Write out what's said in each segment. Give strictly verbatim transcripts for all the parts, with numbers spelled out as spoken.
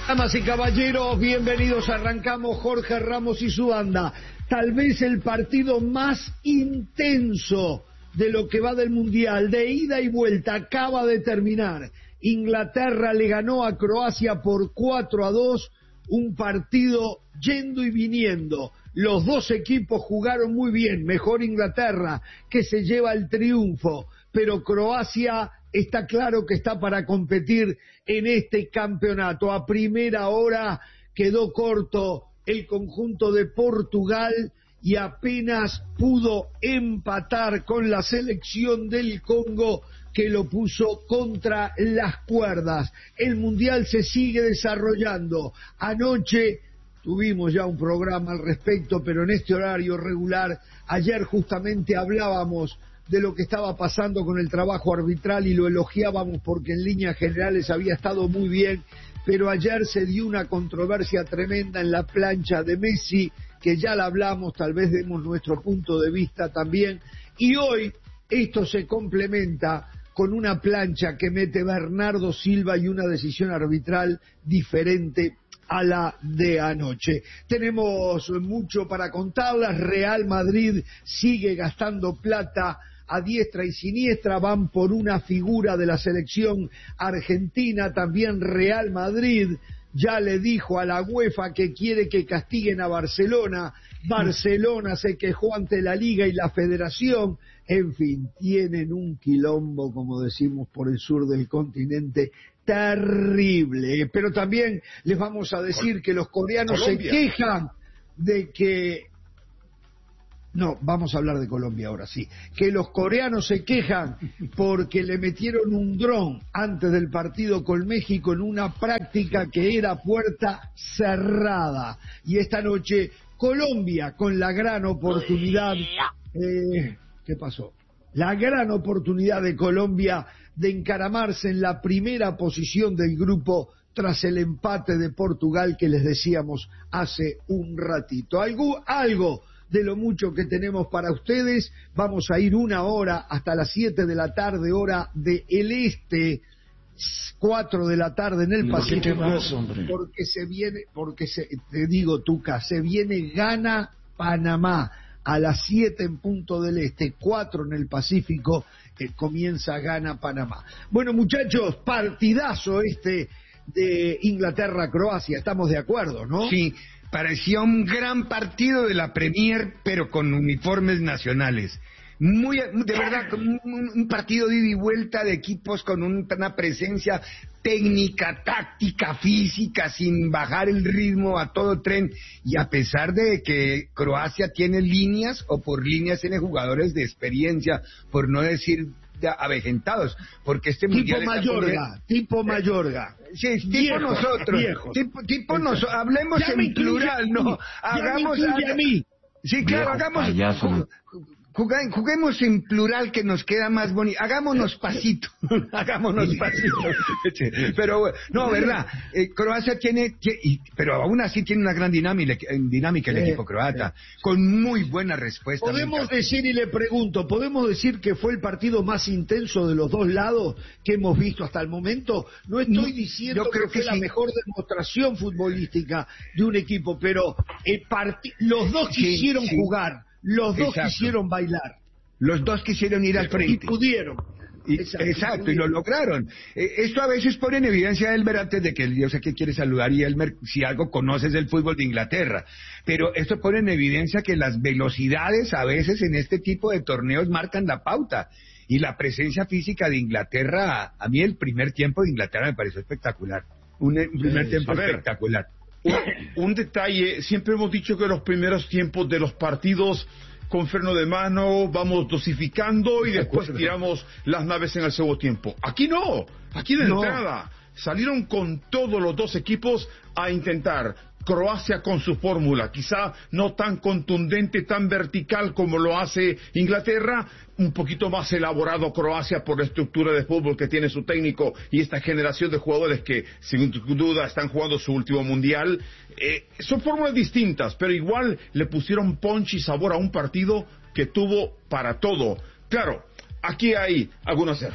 Damas y caballeros, bienvenidos. Arrancamos Jorge Ramos y su banda. Tal vez el partido más intenso de lo que va del Mundial, de ida y vuelta, acaba de terminar. Inglaterra le ganó a Croacia por cuatro a dos, un partido yendo y viniendo. Los dos equipos jugaron muy bien, mejor Inglaterra, que se lleva el triunfo, pero Croacia está claro que está para competir en este campeonato. A primera hora quedó corto el conjunto de Portugal y apenas pudo empatar con la selección del Congo, que lo puso contra las cuerdas. El Mundial se sigue desarrollando. Anoche tuvimos ya un programa al respecto, pero en este horario regular. Ayer justamente hablábamos de lo que estaba pasando con el trabajo arbitral y lo elogiábamos porque en líneas generales había estado muy bien, pero ayer se dio una controversia tremenda en la plancha de Messi, que ya la hablamos, tal vez demos nuestro punto de vista también, y hoy esto se complementa con una plancha que mete Bernardo Silva y una decisión arbitral diferente a la de anoche. Tenemos mucho para contarlas. Real Madrid sigue gastando plata a diestra y siniestra, van por una figura de la selección argentina. También Real Madrid ya le dijo a la UEFA que quiere que castiguen a Barcelona. Barcelona se quejó ante la Liga y la Federación. En fin, tienen un quilombo, como decimos, por el sur del continente, terrible. Pero también les vamos a decir que los coreanos Colombia. se quejan de que... No, vamos a hablar de Colombia ahora, sí. Que los coreanos se quejan porque le metieron un dron antes del partido con México en una práctica que era puerta cerrada. Y esta noche Colombia con la gran oportunidad... Eh, ¿Qué pasó? La gran oportunidad de Colombia de encaramarse en la primera posición del grupo tras el empate de Portugal que les decíamos hace un ratito. Algo, algo de lo mucho que tenemos para ustedes. Vamos a ir una hora hasta las siete de la tarde, hora del este, cuatro de la tarde en el Pacífico, porque se viene, porque se, te digo, Tuca, se viene Ghana Panamá a las siete en punto del este, cuatro en el Pacífico, eh, comienza Ghana Panamá. Bueno, muchachos, partidazo este de Inglaterra-Croacia, estamos de acuerdo, ¿no? Sí, parecía un gran partido de la Premier, pero con uniformes nacionales. Muy, de verdad, un, un partido de ida y vuelta de equipos con un, una presencia técnica, táctica, física, sin bajar el ritmo a todo tren. Y a pesar de que Croacia tiene líneas, o por líneas tiene jugadores de experiencia, por no decir de avejentados, porque este tipo mundial Mayorga, poniendo... tipo Mayorga. Sí, tipo viejos, nosotros, viejos. tipo, tipo nosotros, hablemos ya en plural, no, hagamos... A mí. Sí, claro, hagamos... Juguemos, juguemos en plural, que nos queda más bonito. Hagámonos pasito, hagámonos pasito. Pero, no, verdad, eh, Croacia tiene, tiene y, pero aún así tiene una gran dinámica, dinámica el equipo croata, con muy buena respuesta. Podemos decir, y le pregunto, ¿podemos decir que fue el partido más intenso de los dos lados que hemos visto hasta el momento? No estoy no, diciendo que fue que la sí. mejor demostración futbolística de un equipo, pero el part... los dos sí, quisieron sí. jugar. Los dos Exacto. quisieron bailar. Los dos quisieron ir al frente. Y pudieron. Y, exacto, exacto y, y lo lograron. Eh, esto a veces pone en evidencia a Elmer, antes de que yo sé que quiere saludar, y Elmer, si algo conoces del fútbol de Inglaterra, pero esto pone en evidencia que las velocidades a veces en este tipo de torneos marcan la pauta. Y la presencia física de Inglaterra, a mí el primer tiempo de Inglaterra me pareció espectacular. Un, un primer tiempo espectacular. Un, un detalle, siempre hemos dicho que los primeros tiempos de los partidos con freno de mano vamos dosificando y después tiramos las naves en el segundo tiempo. Aquí no, aquí de no. entrada salieron con todos los dos equipos a intentar. Croacia con su fórmula, quizá no tan contundente, tan vertical como lo hace Inglaterra, un poquito más elaborado Croacia por la estructura de fútbol que tiene su técnico y esta generación de jugadores que sin duda están jugando su último mundial. Eh, son fórmulas distintas, pero igual le pusieron punch y sabor a un partido que tuvo para todo. Claro, aquí hay algunos errores.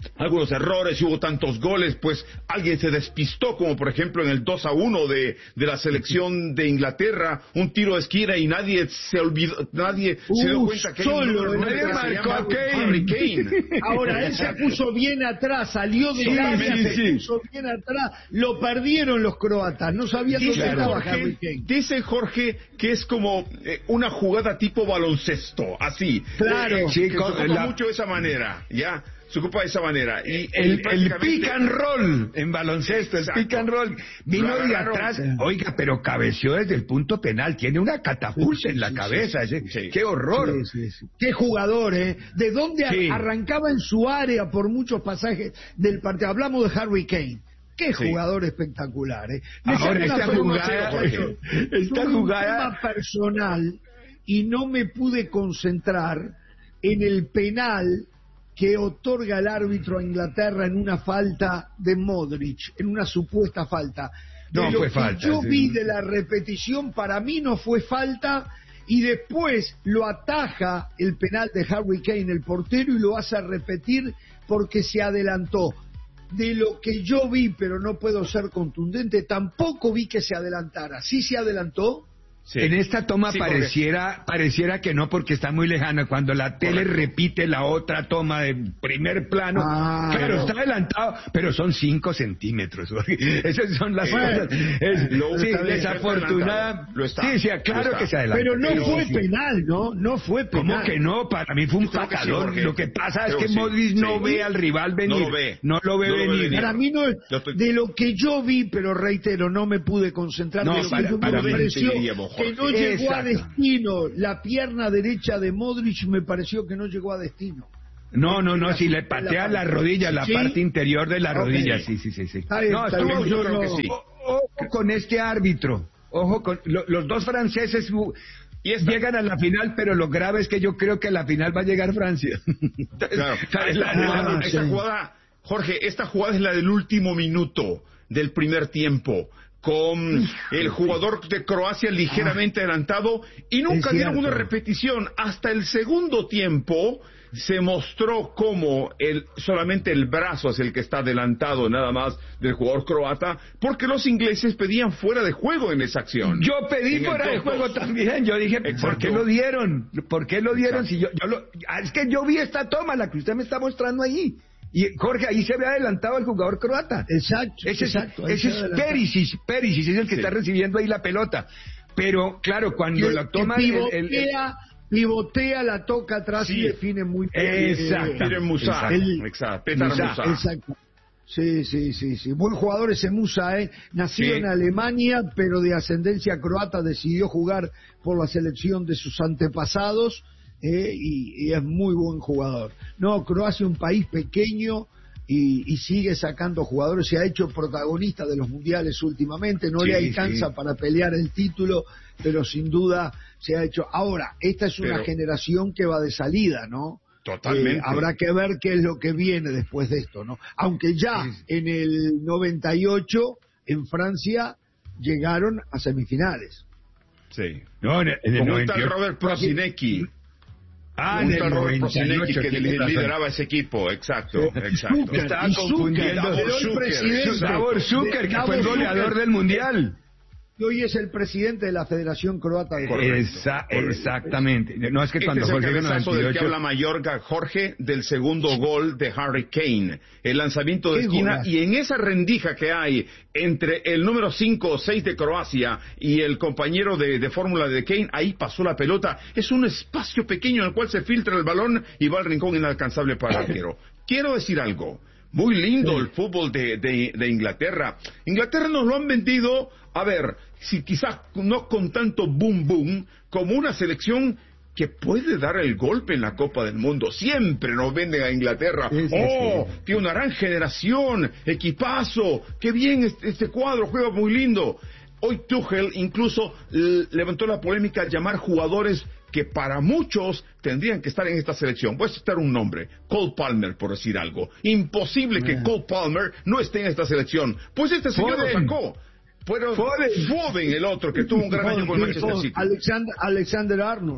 algunos errores y hubo tantos goles, pues alguien se despistó, como por ejemplo en el dos a uno de, de la selección de Inglaterra, un tiro de esquina y nadie se olvidó, nadie uh, se dio cuenta que solo, hay un nadie marcó a Harry Kane. Ahora, él se puso bien atrás, salió de sí, área, sí, se sí. puso bien atrás, lo perdieron los croatas, no sabían dónde dice estaba Jorge, Harry Kane. Dice Jorge que es como eh, una jugada tipo baloncesto, así. Claro. Eh, sí, que se ocupa la... mucho de esa manera, ¿ya? Se ocupa de esa manera. Y, el, y el pick and roll en baloncesto, exacto. El pick and roll. Vino de atrás, oiga, pero cabeció desde el punto penal. Tiene una catapulta sí, en la sí, cabeza. Sí, sí. ¡Qué horror! Sí, sí, sí. ¡Qué jugador, eh! ¿De dónde sí. arrancaba en su área por muchos pasajes del partido? Hablamos de Harry Kane. ¡Qué sí. jugador espectacular, eh! Ahora, esta jugada... Esta jugada... tema personal y no me pude concentrar en el penal que otorga el árbitro a Inglaterra en una falta de Modric, en una supuesta falta. De no lo fue que falta. Yo sí. vi de la repetición, para mí no fue falta, y después lo ataja el penal de Harry Kane, el portero, y lo hace repetir porque se adelantó. De lo que yo vi, pero no puedo ser contundente, tampoco vi que se adelantara. ¿Sí se adelantó? Sí. En esta toma sí, pareciera porque... pareciera que no, porque está muy lejana. Cuando la tele Correcto. repite la otra toma de primer plano, ah, claro, no. está adelantado, pero son cinco centímetros. Esas son las cosas. Es, lo sí, desafortunada. Lo está. Sí, sí, claro que se adelantó. Pero no pero, fue sí. penal, ¿no? No fue penal. ¿Cómo que no? Para mí fue un patadón. Sí, lo que pasa es que sí. Modric no sí. ve al rival venir. No lo ve. No lo ve, no venir. Lo ve venir. Para mí no, estoy... de lo que yo vi, pero reitero, no me pude concentrar. No, de lo para, que para me pareció que no llegó Exacto. a destino. La pierna derecha de Modric me pareció que no llegó a destino. No, no, no, si le patea la, la rodilla, la ¿sí? parte interior de la okay. rodilla, sí, sí, sí, sí. Bien, no, estuvo, yo creo no. que sí. Ojo con este árbitro, ojo con lo, los dos franceses y esta... llegan a la final, pero lo grave es que yo creo que a la final va a llegar Francia. Claro. Esta, ah, esta sí. jugada, Jorge, esta jugada es la del último minuto del primer tiempo, con el jugador de Croacia ligeramente adelantado, y nunca dieron una repetición. Hasta el segundo tiempo se mostró como el, solamente el brazo es el que está adelantado nada más del jugador croata, porque los ingleses pedían fuera de juego en esa acción. Yo pedí fuera de juego también. Yo dije, Exacto. ¿por qué lo dieron? ¿Por qué lo dieron? Exacto. Si yo, yo lo, es que yo vi esta toma, la que usted me está mostrando ahí. Y Jorge, ahí se ve adelantado el jugador croata. Exacto. Ese exacto, es, ese es Perisic, Perisic es el que sí. está recibiendo ahí la pelota. Pero claro, cuando que, la toma pivotea, el, el, el... pivotea, la toca atrás sí. y define muy bien. Exacto. Eh, Musa. El, Exacto. Musa. Exacto. Sí, sí, sí, sí. Buen jugador ese Musa, ¿eh? Nacido sí. en Alemania, pero de ascendencia croata, decidió jugar por la selección de sus antepasados. Eh, y, y es muy buen jugador. No, Croacia, un país pequeño y, y sigue sacando jugadores, se ha hecho protagonista de los mundiales últimamente, no sí, le alcanza sí. para pelear el título, pero sin duda se ha hecho. Ahora, esta es una pero, generación que va de salida, ¿no? Totalmente. Eh, habrá que ver qué es lo que viene después de esto, ¿no? Aunque ya sí. en el noventa y ocho en Francia llegaron a semifinales. Sí. No, en el, en el Como está Robert Prosinecki. Ah, en el Robert Prosinecki que lideraba ese equipo, exacto, exacto. Zucker, Estaba confundiendo Davor Zucker, que fue el goleador del mundial. Y hoy es el presidente de la Federación Croata de Correcto, Esa, correcto. Exactamente. No es que cuando este es Jorge el cabezazo del que habla Mayorga, Jorge, del segundo gol de Harry Kane. El lanzamiento de esquina, golazo. Y en esa rendija que hay entre el número cinco o seis de Croacia y el compañero de, de fórmula de Kane, ahí pasó la pelota. Es un espacio pequeño en el cual se filtra el balón y va al rincón inalcanzable para el arquero. Quiero decir algo. Muy lindo sí. el fútbol de, de, de Inglaterra. Inglaterra nos lo han vendido, a ver, si quizás no con tanto boom boom, como una selección que puede dar el golpe en la Copa del Mundo. Siempre nos venden a Inglaterra. Sí, sí, oh, sí. tiene una gran generación, equipazo, qué bien este, este cuadro, juega muy lindo. Hoy Tuchel incluso levantó la polémica al llamar jugadores que para muchos tendrían que estar en esta selección. Voy a citar un nombre, Cole Palmer, por decir algo. Imposible que Cole Palmer no esté en esta selección. Pues este señor lo sacó. Pero Foden, el otro, que tuvo un gran año con el Manchester City. Alexander, Alexander Arnold.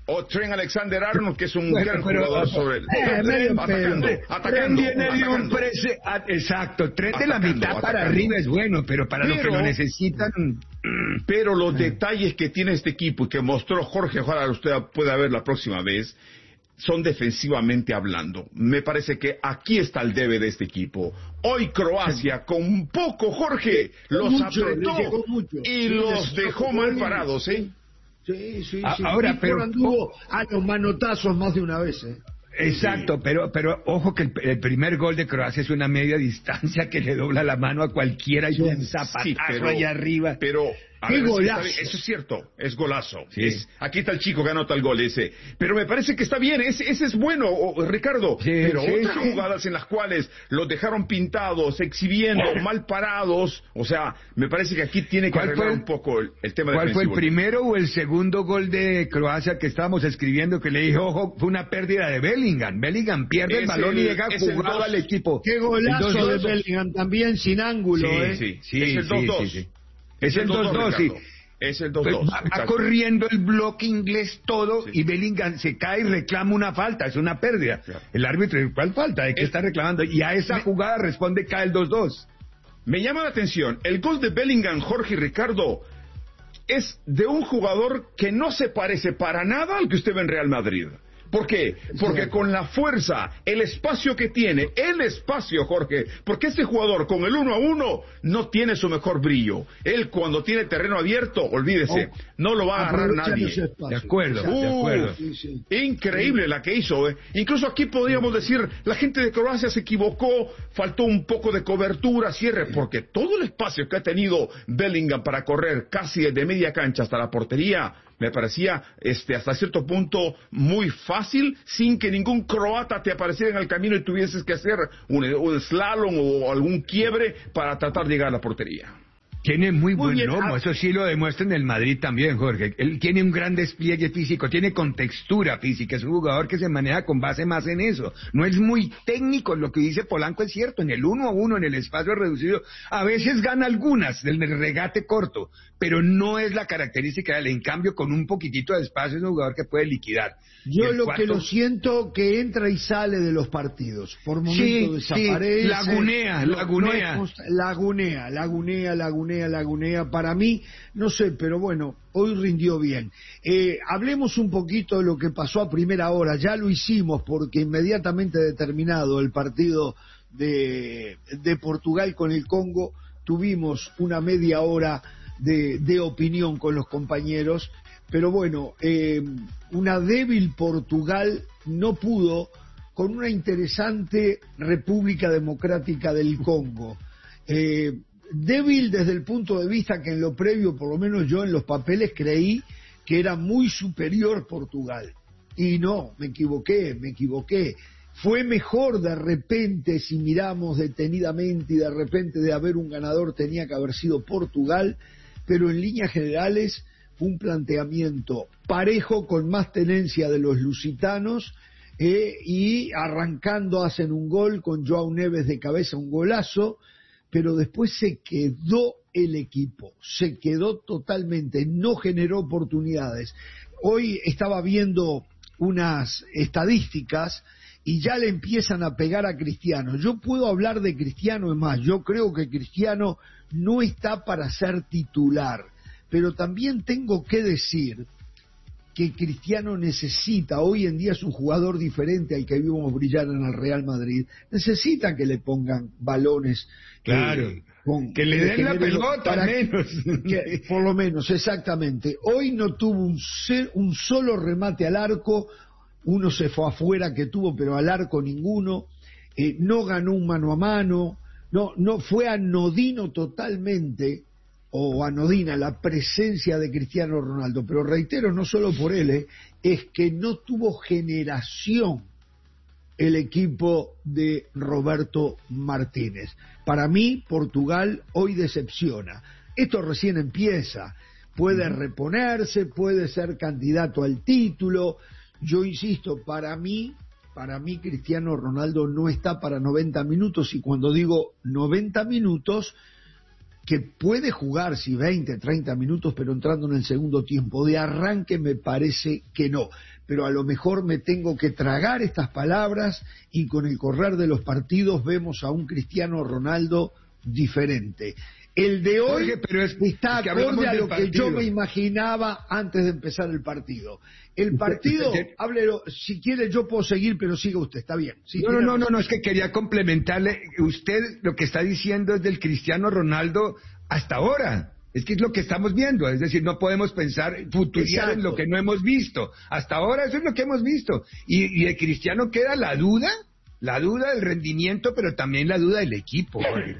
o Trent Alexander-Arnold, que es un bueno, gran pero, jugador sobre el... Eh, medio atacando, pedo. atacando, Trent viene de un atacando. prese... ah, exacto, Trent de la Atacando, mitad para atacando. arriba es bueno, pero para lo que Pero- lo necesitan... Pero los detalles que tiene este equipo y que mostró Jorge, ojalá usted pueda ver la próxima vez, son defensivamente hablando. Me parece que aquí está el debe de este equipo. Hoy Croacia, con poco, Jorge, los Mucho, apretó le llegó mucho. y Sí, los les dejó tocó mal bien. parados, ¿eh? Sí, sí, A- sí. ahora, Víctor pero- anduvo a los manotazos más de una vez, ¿eh? Exacto, pero pero ojo que el, el primer gol de Croacia es una media distancia que le dobla la mano a cualquiera y Sí, un zapatazo Sí, pero- allá arriba. Pero, a ¡Qué ver, es que golazo! está bien, eso es cierto, es golazo. Sí. Es- aquí está el chico que anota el gol ese. Pero me parece que está bien, ese, ese es bueno, o- Ricardo. Sí, pero sí, otras sí. jugadas en las cuales los dejaron pintados, exhibiendo, mal parados. O sea, me parece que aquí tiene que ¿Cuál arreglar fue el- un poco el, el tema ¿Cuál fue el defensivo. primero o el segundo gol de Croacia que estábamos escribiendo que le dijo, ojo, fue una pérdida de Bellingham? Bellingham pierde el Es balón el- y llega es el jugado dos. al equipo. Qué El golazo dos de dos. Bellingham también sin ángulo, Sí, ¿eh? sí, Sí, es el sí, dos dos. sí, sí. Es el dos dos, sí. Ricardo. Es el dos Pues dos. va, va corriendo el bloque inglés todo Sí. y Bellingham se cae y reclama una falta, es una pérdida. Claro. El árbitro, ¿cuál falta? ¿De qué Es- está reclamando? Y a esa Me- jugada responde cae el dos dos. Me llama la atención, el gol de Bellingham, Jorge y Ricardo, es de un jugador que no se parece para nada al que usted ve en Real Madrid. ¿Por qué? Porque con la fuerza, el espacio que tiene, el espacio, Jorge, porque este jugador con el uno a uno no tiene su mejor brillo. Él cuando tiene terreno abierto, olvídese, Oh, no lo va a agarrar Aprovechan nadie. ese espacio. De acuerdo, Exacto. de acuerdo. Uf, Sí, sí. increíble la que hizo, ¿eh? Incluso aquí podríamos decir, la gente de Croacia se equivocó, faltó un poco de cobertura, cierre, porque todo el espacio que ha tenido Bellingham para correr casi desde media cancha hasta la portería, me parecía este hasta cierto punto muy fácil, sin que ningún croata te apareciera en el camino y tuvieses que hacer un, un slalom o algún quiebre para tratar de llegar a la portería. Tiene muy, Muy buen bien, lomo, ah. eso sí lo demuestra en el Madrid también, Jorge. Él tiene un gran despliegue físico, tiene contextura física, es un jugador que se maneja con base más en eso. No es muy técnico, lo que dice Polanco es cierto, en el uno a uno, en el espacio reducido, a veces gana algunas del regate corto, pero no es la característica de él. En cambio, con un poquitito de espacio es un jugador que puede liquidar. Y Yo el lo cuarto- que lo siento que entra y sale de los partidos. Por momentos Sí, desaparece. sí, lagunea, No- no lagunea. es consta- lagunea, lagunea, lagunea, lagunea. Para mí, no sé, pero bueno, hoy rindió bien. Eh, hablemos un poquito de lo que pasó a primera hora. Ya lo hicimos porque inmediatamente determinado el partido de, de Portugal con el Congo, tuvimos una media hora de, de opinión con los compañeros. Pero bueno, eh, una débil Portugal no pudo con una interesante República Democrática del Congo. Eh, débil desde el punto de vista que en lo previo, por lo menos yo en los papeles creí que era muy superior Portugal. Y no, me equivoqué, me equivoqué. Fue mejor de repente, si miramos detenidamente y de repente de haber un ganador tenía que haber sido Portugal, pero en líneas generales un planteamiento parejo con más tenencia de los lusitanos eh, y arrancando hacen un gol con Joao Neves de cabeza, un golazo, pero después se quedó el equipo, se quedó totalmente, no generó oportunidades. Hoy estaba viendo unas estadísticas y ya le empiezan a pegar a Cristiano. Yo puedo hablar de Cristiano, es más, yo creo que Cristiano no está para ser titular. Pero también tengo que decir que Cristiano necesita, hoy en día es un jugador diferente al que vimos brillar en el Real Madrid, necesita que le pongan balones. Claro, eh, con, que le den la generen- pelota para al menos. que- por lo menos, exactamente. Hoy no tuvo un, se- un solo remate al arco, uno se fue afuera que tuvo, pero al arco ninguno, eh, no ganó un mano a mano, no, no fue anodino totalmente, o anodina la presencia de Cristiano Ronaldo, pero reitero, no solo por él, eh, es que no tuvo generación el equipo de Roberto Martínez. Para mí, Portugal hoy decepciona. Esto recién empieza. Puede reponerse, puede ser candidato al título. Yo insisto, para mí, para mí Cristiano Ronaldo no está para noventa minutos, y cuando digo noventa minutos, que puede jugar si veinte, treinta minutos, pero entrando en el segundo tiempo. De arranque me parece que no. Pero a lo mejor me tengo que tragar estas palabras y con el correr de los partidos vemos a un Cristiano Ronaldo diferente. El de hoy Jorge, pero es, está es que acorde a lo partido. que yo me imaginaba antes de empezar el partido. El partido, usted, usted, háblelo, si quiere yo puedo seguir, pero siga usted, está bien. Sí, no, no, no, no, no, es que quería complementarle. Usted lo que está diciendo es del Cristiano Ronaldo hasta ahora. Es que es lo que estamos viendo, es decir, no podemos pensar, futurear en lo que no hemos visto. Hasta ahora eso es lo que hemos visto. Y, y de Cristiano queda la duda, la duda del rendimiento, pero también la duda del equipo.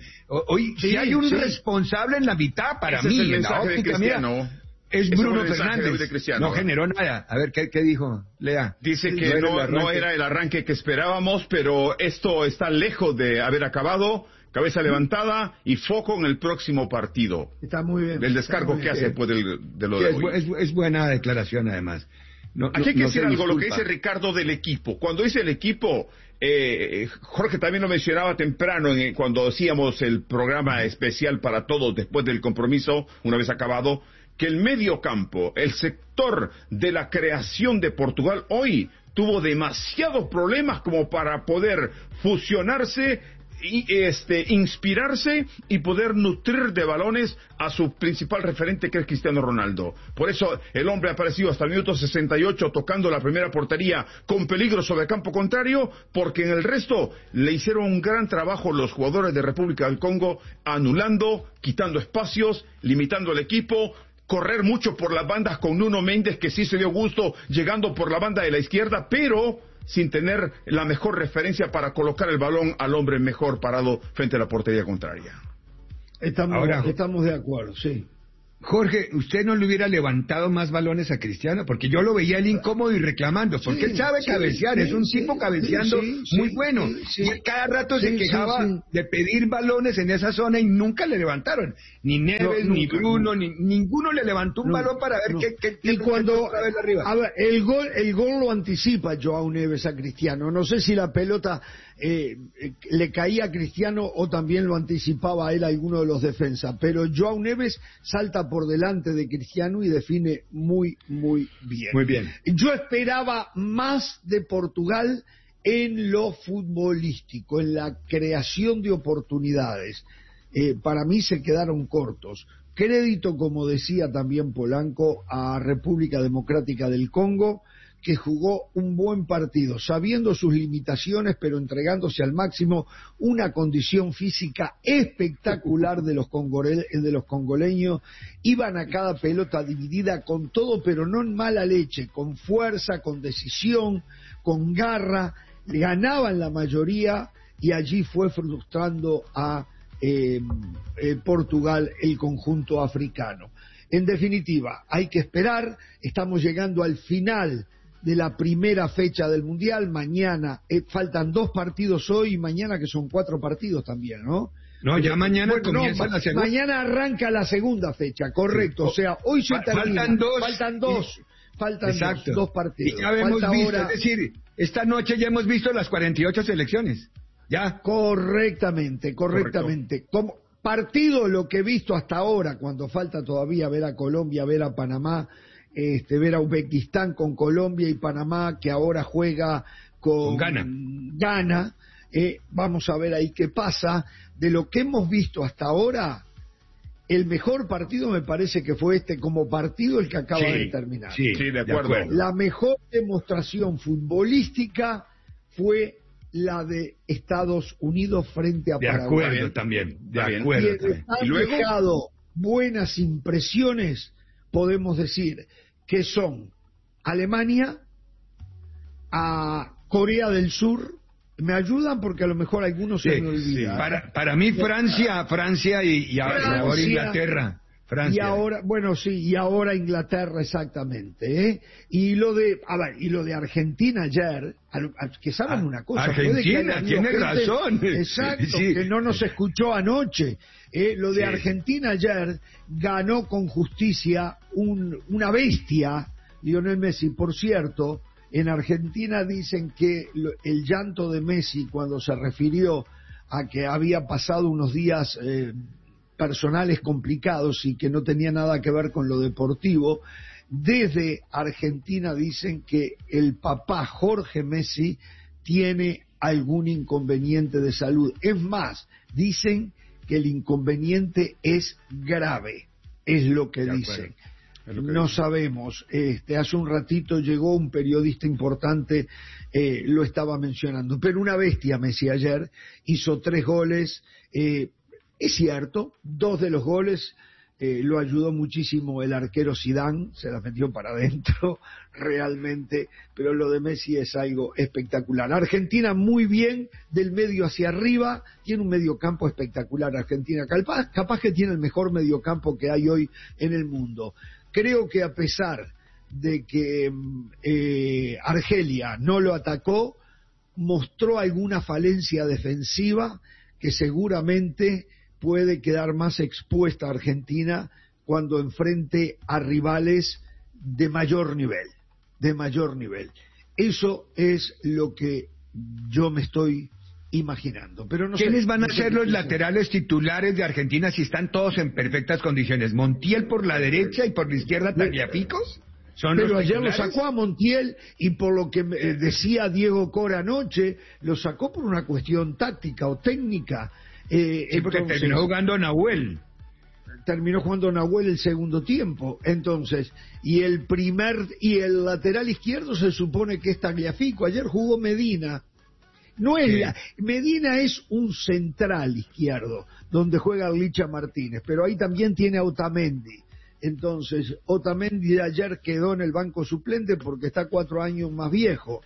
Hoy, sí, si hay un sí. responsable en la mitad, para Ese mí, es el en la óptica mía, es Bruno Fernández. No generó nada. A ver, ¿qué, qué dijo, Lea? Dice que no, no, era no era el arranque que esperábamos, pero esto está lejos de haber acabado. Cabeza levantada y foco en el próximo partido. Está muy bien. El descargo que hace después del, de lo sí, de es, hoy. Es, es buena declaración, además. No, Aquí hay que no decir algo, lo que dice Ricardo del equipo. Cuando dice el equipo, eh, Jorge también lo mencionaba temprano en, cuando hacíamos el programa especial para todos después del compromiso, una vez acabado, que el medio campo, el sector de la creación de Portugal hoy tuvo demasiados problemas como para poder fusionarse y este inspirarse y poder nutrir de balones a su principal referente, que es Cristiano Ronaldo. Por eso el hombre ha aparecido hasta el minuto sesenta y ocho tocando la primera portería con peligro sobre el campo contrario, porque en el resto le hicieron un gran trabajo los jugadores de República del Congo, anulando, quitando espacios, limitando el equipo, correr mucho por las bandas con Nuno Méndez, que sí se dio gusto llegando por la banda de la izquierda, pero sin tener la mejor referencia para colocar el balón al hombre mejor parado frente a la portería contraria. Estamos, Ahora, estamos de acuerdo, sí. Jorge, ¿usted no le hubiera levantado más balones a Cristiano? Porque yo lo veía él incómodo y reclamando, porque sí, él sabe sí, cabecear, sí, es un tipo cabeceando sí, muy bueno. Y cada rato se quejaba de pedir balones en esa zona y nunca le levantaron. Ni Neves, no, ni nunca, Bruno, no. ni ninguno le levantó un no, balón para ver no. qué, qué, qué... Y cuando, a ver, el gol, el gol lo anticipa Joao Neves a Cristiano. No sé si la pelota eh, le caía a Cristiano o también lo anticipaba a él alguno de los defensas, pero Joao Neves salta por delante de Cristiano y define muy, muy bien. Muy bien. Yo esperaba más de Portugal en lo futbolístico, en la creación de oportunidades. Eh, para mí se quedaron cortos. Crédito, como decía también Polanco, a República Democrática del Congo, que jugó un buen partido, sabiendo sus limitaciones, pero entregándose al máximo, una condición física espectacular de los, congore, de los congoleños. Iban a cada pelota dividida con todo, pero no en mala leche, con fuerza, con decisión, con garra, ganaban la mayoría y allí fue frustrando a eh, eh, Portugal el conjunto africano. En definitiva, hay que esperar, estamos llegando al final de la primera fecha del Mundial. Mañana, eh, faltan dos partidos hoy y mañana, que son cuatro partidos también, ¿no? No, ya mañana bueno, comienza no, la segunda. Mañana arranca la segunda fecha, correcto. Sí. O sea, hoy se termina. Faltan dos. Faltan dos. Faltan dos, dos partidos. Y ya hemos Falta visto, ahora... es decir, esta noche ya hemos visto las cuarenta y ocho selecciones. Ya. Correctamente, correctamente. Correcto. Como partido, lo que he visto hasta ahora, cuando falta todavía ver a Colombia, ver a Panamá, Este, ver a Uzbekistán con Colombia y Panamá, que ahora juega con, con Ghana, Ghana eh, vamos a ver ahí qué pasa. De lo que hemos visto hasta ahora, el mejor partido me parece que fue este como partido, el que acaba sí, de terminar. Sí, sí, de acuerdo. de acuerdo. La mejor demostración futbolística fue la de Estados Unidos frente a de Paraguay. Acuerdo, también, de Está acuerdo bien. también. Han ¿Y luego? dejado buenas impresiones, podemos decir, que son Alemania, a Corea del Sur. Me ayudan porque a lo mejor algunos sí, se me olvidan. Sí. Para, para mí Francia, Francia y, y Francia, ahora Inglaterra. Francia. Y ahora, bueno, sí, y ahora Inglaterra exactamente, ¿eh? Y lo de, a ver, y lo de Argentina ayer, que saben ah, una cosa, Argentina, tiene gente, razón. Exacto, sí. que no nos escuchó anoche. Eh, lo de sí. Argentina ayer ganó con justicia un, una bestia, Lionel Messi. Por cierto, en Argentina dicen que el llanto de Messi cuando se refirió a que había pasado unos días eh, personales complicados y que no tenía nada que ver con lo deportivo. Desde Argentina dicen que el papá Jorge Messi tiene algún inconveniente de salud. Es más, dicen que el inconveniente es grave, es lo que dicen. Lo que no dicen. Sabemos. Este, hace un ratito llegó un periodista importante, eh, lo estaba mencionando, pero una bestia Messi ayer, hizo tres goles, eh, es cierto, dos de los goles eh, lo ayudó muchísimo el arquero Zidane, se la metió para adentro realmente, pero lo de Messi es algo espectacular. Argentina muy bien del medio hacia arriba, tiene un mediocampo espectacular Argentina, capaz, capaz que tiene el mejor mediocampo que hay hoy en el mundo. Creo que a pesar de que eh, Argelia no lo atacó, mostró alguna falencia defensiva que seguramente puede quedar más expuesta a Argentina cuando enfrente a rivales de mayor nivel, de mayor nivel. Eso es lo que yo me estoy imaginando. Pero no ¿Quiénes sé, van a no sé ser los laterales titulares de Argentina si están todos en perfectas condiciones? ¿Montiel por la derecha y por la izquierda Tagliaficos? ¿Son Pero los ayer lo titulares? sacó a Montiel y por lo que me, eh, decía Diego Cora anoche, lo sacó por una cuestión táctica o técnica. Eh, Sí, porque entonces, terminó jugando Nahuel. terminó jugando Nahuel el segundo tiempo, entonces, y el primer, y el lateral izquierdo se supone que es Tagliafico. Ayer jugó Medina. No es Sí. la, Medina es un central izquierdo, donde juega Licha Martínez, pero ahí también tiene a Otamendi. Entonces, Otamendi de ayer quedó en el banco suplente porque está cuatro años más viejo.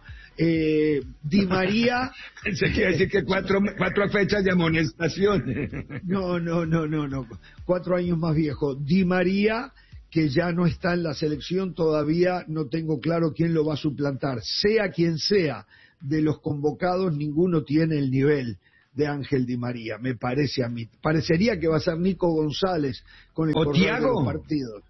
Eh, Di María... Se quiere decir que cuatro, cuatro fechas de amonestación. No, no, no, no, no. Cuatro años más viejo. Di María, que ya no está en la selección todavía, no tengo claro quién lo va a suplantar. Sea quien sea de los convocados, ninguno tiene el nivel de Ángel Di María, me parece a mí. Parecería que va a ser Nico González con el ¿O correr de Thiago? los partidos.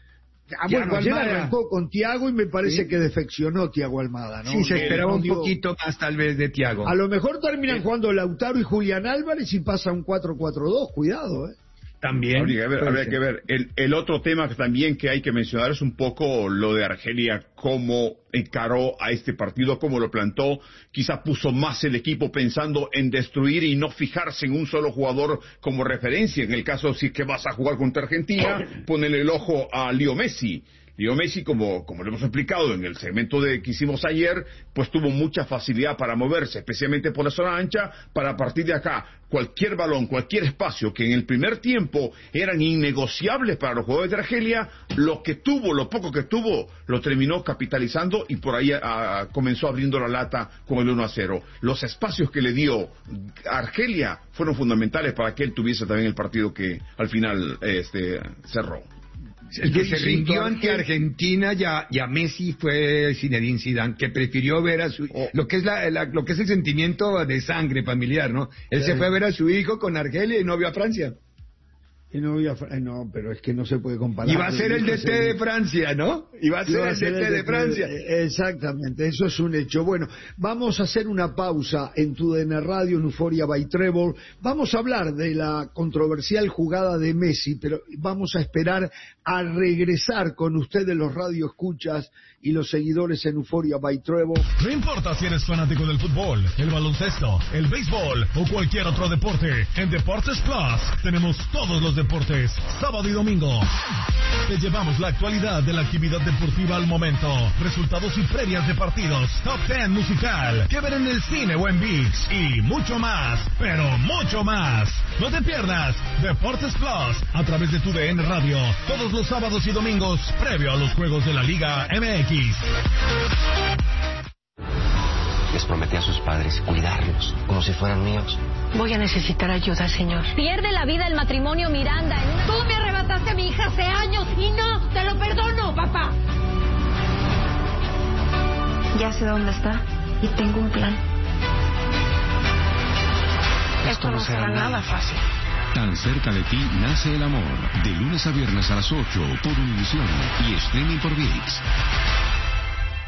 Ah, Thiago bueno, ayer Almada. arrancó con Thiago y me parece Sí. que defeccionó Thiago Almada, ¿no? Sí, se No, esperaba no un dio- poquito más tal vez de Thiago. A lo mejor terminan jugando Lautaro y Julián Álvarez y pasa un cuatro cuatro dos, cuidado, ¿eh? También. Habría que ver, puede habría ser. que ver. El, el otro tema que también que hay que mencionar es un poco lo de Argelia, cómo encaró a este partido, cómo lo plantó. Quizá puso más el equipo pensando en destruir y no fijarse en un solo jugador como referencia. En el caso, si es que vas a jugar contra Argentina, ponele el ojo a Leo Messi. Leo Messi, como, como lo hemos explicado en el segmento de, que hicimos ayer, pues tuvo mucha facilidad para moverse, especialmente por la zona ancha, para a partir de acá, cualquier balón, cualquier espacio que en el primer tiempo eran innegociables para los jugadores de Argelia, lo que tuvo, lo poco que tuvo, lo terminó capitalizando y por ahí a, a, comenzó abriendo la lata con el uno a cero. Los espacios que le dio Argelia fueron fundamentales para que él tuviese también el partido que al final este, cerró. El que se rindió ante Argentina y a, y a Messi fue Zinedine Zidane, que prefirió ver a su Oh. lo que es la, la- lo que es el sentimiento de sangre familiar, ¿no? Él Sí. se fue a ver a su hijo con Argelia y no vio a Francia. Y no, voy a, ay, no, pero es que no se puede comparar. Y va a ser el D T de Francia, ¿no? Y va a ser el D T de Francia. Exactamente, eso es un hecho. Bueno, vamos a hacer una pausa en tu D N Radio, en Euphoria by Trevor. Vamos a hablar de la controversial jugada de Messi, pero vamos a esperar a regresar con ustedes los radioescuchas y los seguidores en Euphoria by Trevor. No importa si eres fanático del fútbol, el baloncesto, el béisbol o cualquier otro deporte, en Deportes Plus tenemos todos los deportes, sábado y domingo. Te llevamos la actualidad de la actividad deportiva al momento, resultados y previas de partidos, top ten musical, que ver en el cine o en ViX y mucho más, pero mucho más. No te pierdas Deportes Plus a través de tu D N Radio, todos los sábados y domingos previo a los juegos de la Liga M X. Les prometí a sus padres cuidarlos como si fueran míos. Voy a necesitar ayuda, señor. Pierde la vida el matrimonio Miranda en una... Tú me arrebataste a mi hija hace años y no te lo perdono, papá. Ya sé dónde está y tengo un plan. Esto no será nada fácil. Tan cerca de ti nace el amor. De lunes a viernes a las ocho por Univisión y streaming por ViX.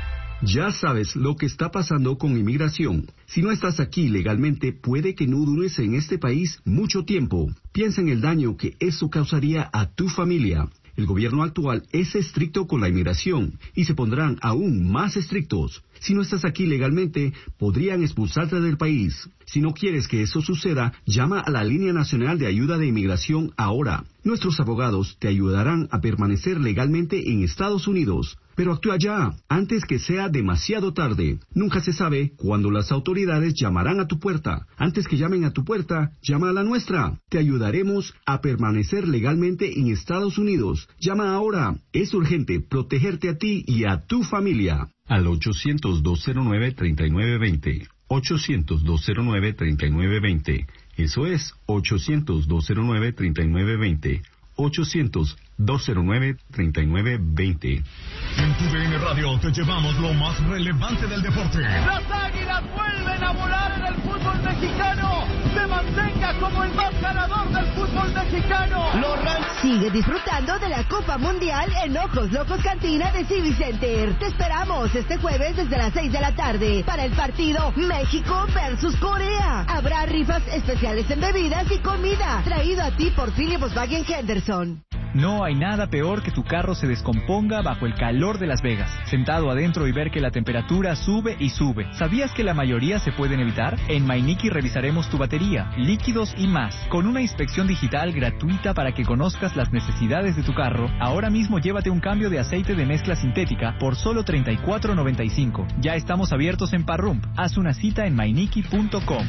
Ya sabes lo que está pasando con inmigración. Si no estás aquí legalmente, puede que no dures en este país mucho tiempo. Piensa en el daño que eso causaría a tu familia. El gobierno actual es estricto con la inmigración y se pondrán aún más estrictos. Si no estás aquí legalmente, podrían expulsarte del país. Si no quieres que eso suceda, llama a la Línea Nacional de Ayuda de Inmigración ahora. Nuestros abogados te ayudarán a permanecer legalmente en Estados Unidos. Pero actúa ya, antes que sea demasiado tarde. Nunca se sabe cuándo las autoridades llamarán a tu puerta. Antes que llamen a tu puerta, llama a la nuestra. Te ayudaremos a permanecer legalmente en Estados Unidos. Llama ahora. Es urgente protegerte a ti y a tu familia. Al ochocientos, dos cero nueve, treinta y nueve veinte. ochocientos, dos cero nueve, treinta y nueve veinte. Eso es ochocientos, dos cero nueve, treinta y nueve veinte. ochocientos, dos cero nueve, treinta y nueve veinte. En tu D N Radio te llevamos lo más relevante del deporte. Las Águilas vuelven a volar en el fútbol mexicano. Se mantenga como el más ganador del fútbol mexicano. Los Rams sigue disfrutando de la Copa Mundial en Ojos Locos Cantina de Civic Center. Te esperamos este jueves desde las seis de la tarde para el partido México versus Corea. Habrá rifas especiales en bebidas y comida, traído a ti por Philip Volkswagen Henderson. No hay nada peor que tu carro se descomponga bajo el calor de Las Vegas, sentado adentro y ver que la temperatura sube y sube. ¿Sabías que la mayoría se pueden evitar? En Mainiki revisaremos tu batería, líquidos y más, con una inspección digital gratuita para que conozcas las necesidades de tu carro. Ahora mismo llévate un cambio de aceite de mezcla sintética por solo treinta y cuatro noventa y cinco. Ya estamos abiertos en Parrump. Haz una cita en mainiki punto com.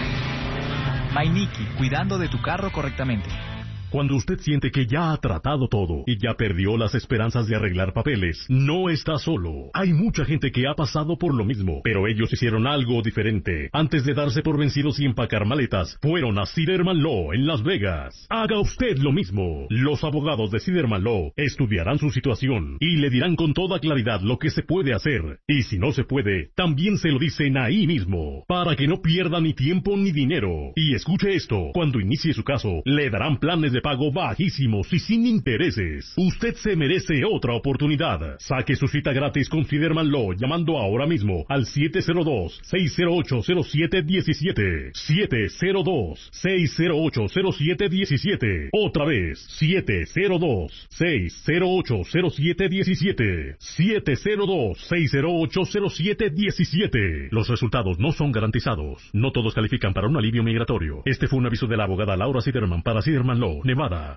Mainiki, cuidando de tu carro correctamente. Cuando usted siente que ya ha tratado todo y ya perdió las esperanzas de arreglar papeles, no está solo. Hay mucha gente que ha pasado por lo mismo, pero ellos hicieron algo diferente. Antes de darse por vencidos y empacar maletas, fueron a Siderman Law en Las Vegas. Haga usted lo mismo. Los abogados de Siderman Law estudiarán su situación y le dirán con toda claridad lo que se puede hacer. Y si no se puede, también se lo dicen ahí mismo, para que no pierda ni tiempo ni dinero. Y escuche esto, cuando inicie su caso, le darán planes de pago bajísimos y sin intereses. Usted se merece otra oportunidad. Saque su cita gratis con Siderman Law llamando ahora mismo al siete cero dos, seis cero ocho, cero siete uno siete. siete cero dos, seis cero ocho, cero siete uno siete. Otra vez, siete cero dos, seis cero ocho, cero siete uno siete. siete cero dos, seis cero ocho, cero siete uno siete. Los resultados no son garantizados. No todos califican para un alivio migratorio. Este fue un aviso de la abogada Laura Siderman para Siderman Law, Nevada.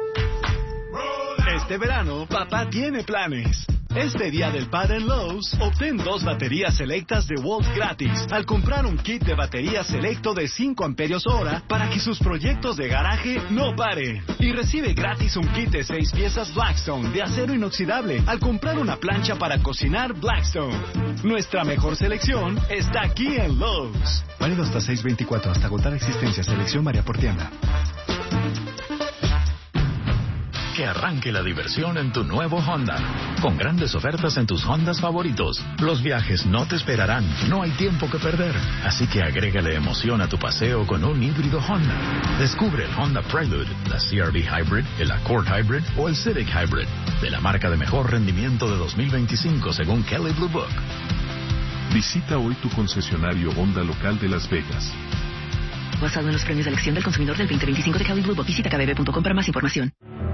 Este verano, papá tiene planes. Este día del padre en Lowe's, obtén dos baterías selectas de Walt gratis al comprar un kit de batería selecto de cinco amperios hora para que sus proyectos de garaje no paren. Y recibe gratis un kit de seis piezas Blackstone de acero inoxidable al comprar una plancha para cocinar Blackstone. Nuestra mejor selección está aquí en Lowe's. Válido hasta seis veinticuatro, hasta agotar existencia. Selección varía por tienda. Que arranque la diversión en tu nuevo Honda, con grandes ofertas en tus Hondas favoritos. Los viajes no te esperarán, no hay tiempo que perder, así que agrégale emoción a tu paseo con un híbrido Honda. Descubre el Honda Prelude, la C R V Hybrid, el Accord Hybrid o el Civic Hybrid, de la marca de mejor rendimiento de dos mil veinticinco según Kelley Blue Book. Visita hoy tu concesionario Honda local de Las Vegas. Basado en los premios de elección del consumidor del veinte veinticinco de Kelley Blue Book, visita k b b punto com para más información.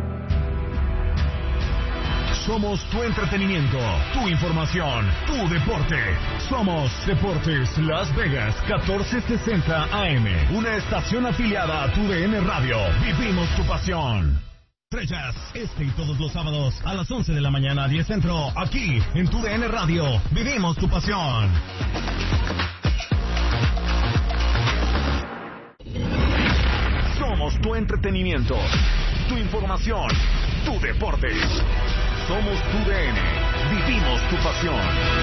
Somos tu entretenimiento, tu información, tu deporte. Somos Deportes Las Vegas catorce sesenta A M, una estación afiliada a tu D N Radio. Vivimos tu pasión. Estrellas, este y todos los sábados a las once de la mañana, diez centro, aquí en tu D N Radio. Vivimos tu pasión. Somos tu entretenimiento, tu información, tu deporte. Somos tu D N. Vivimos tu pasión.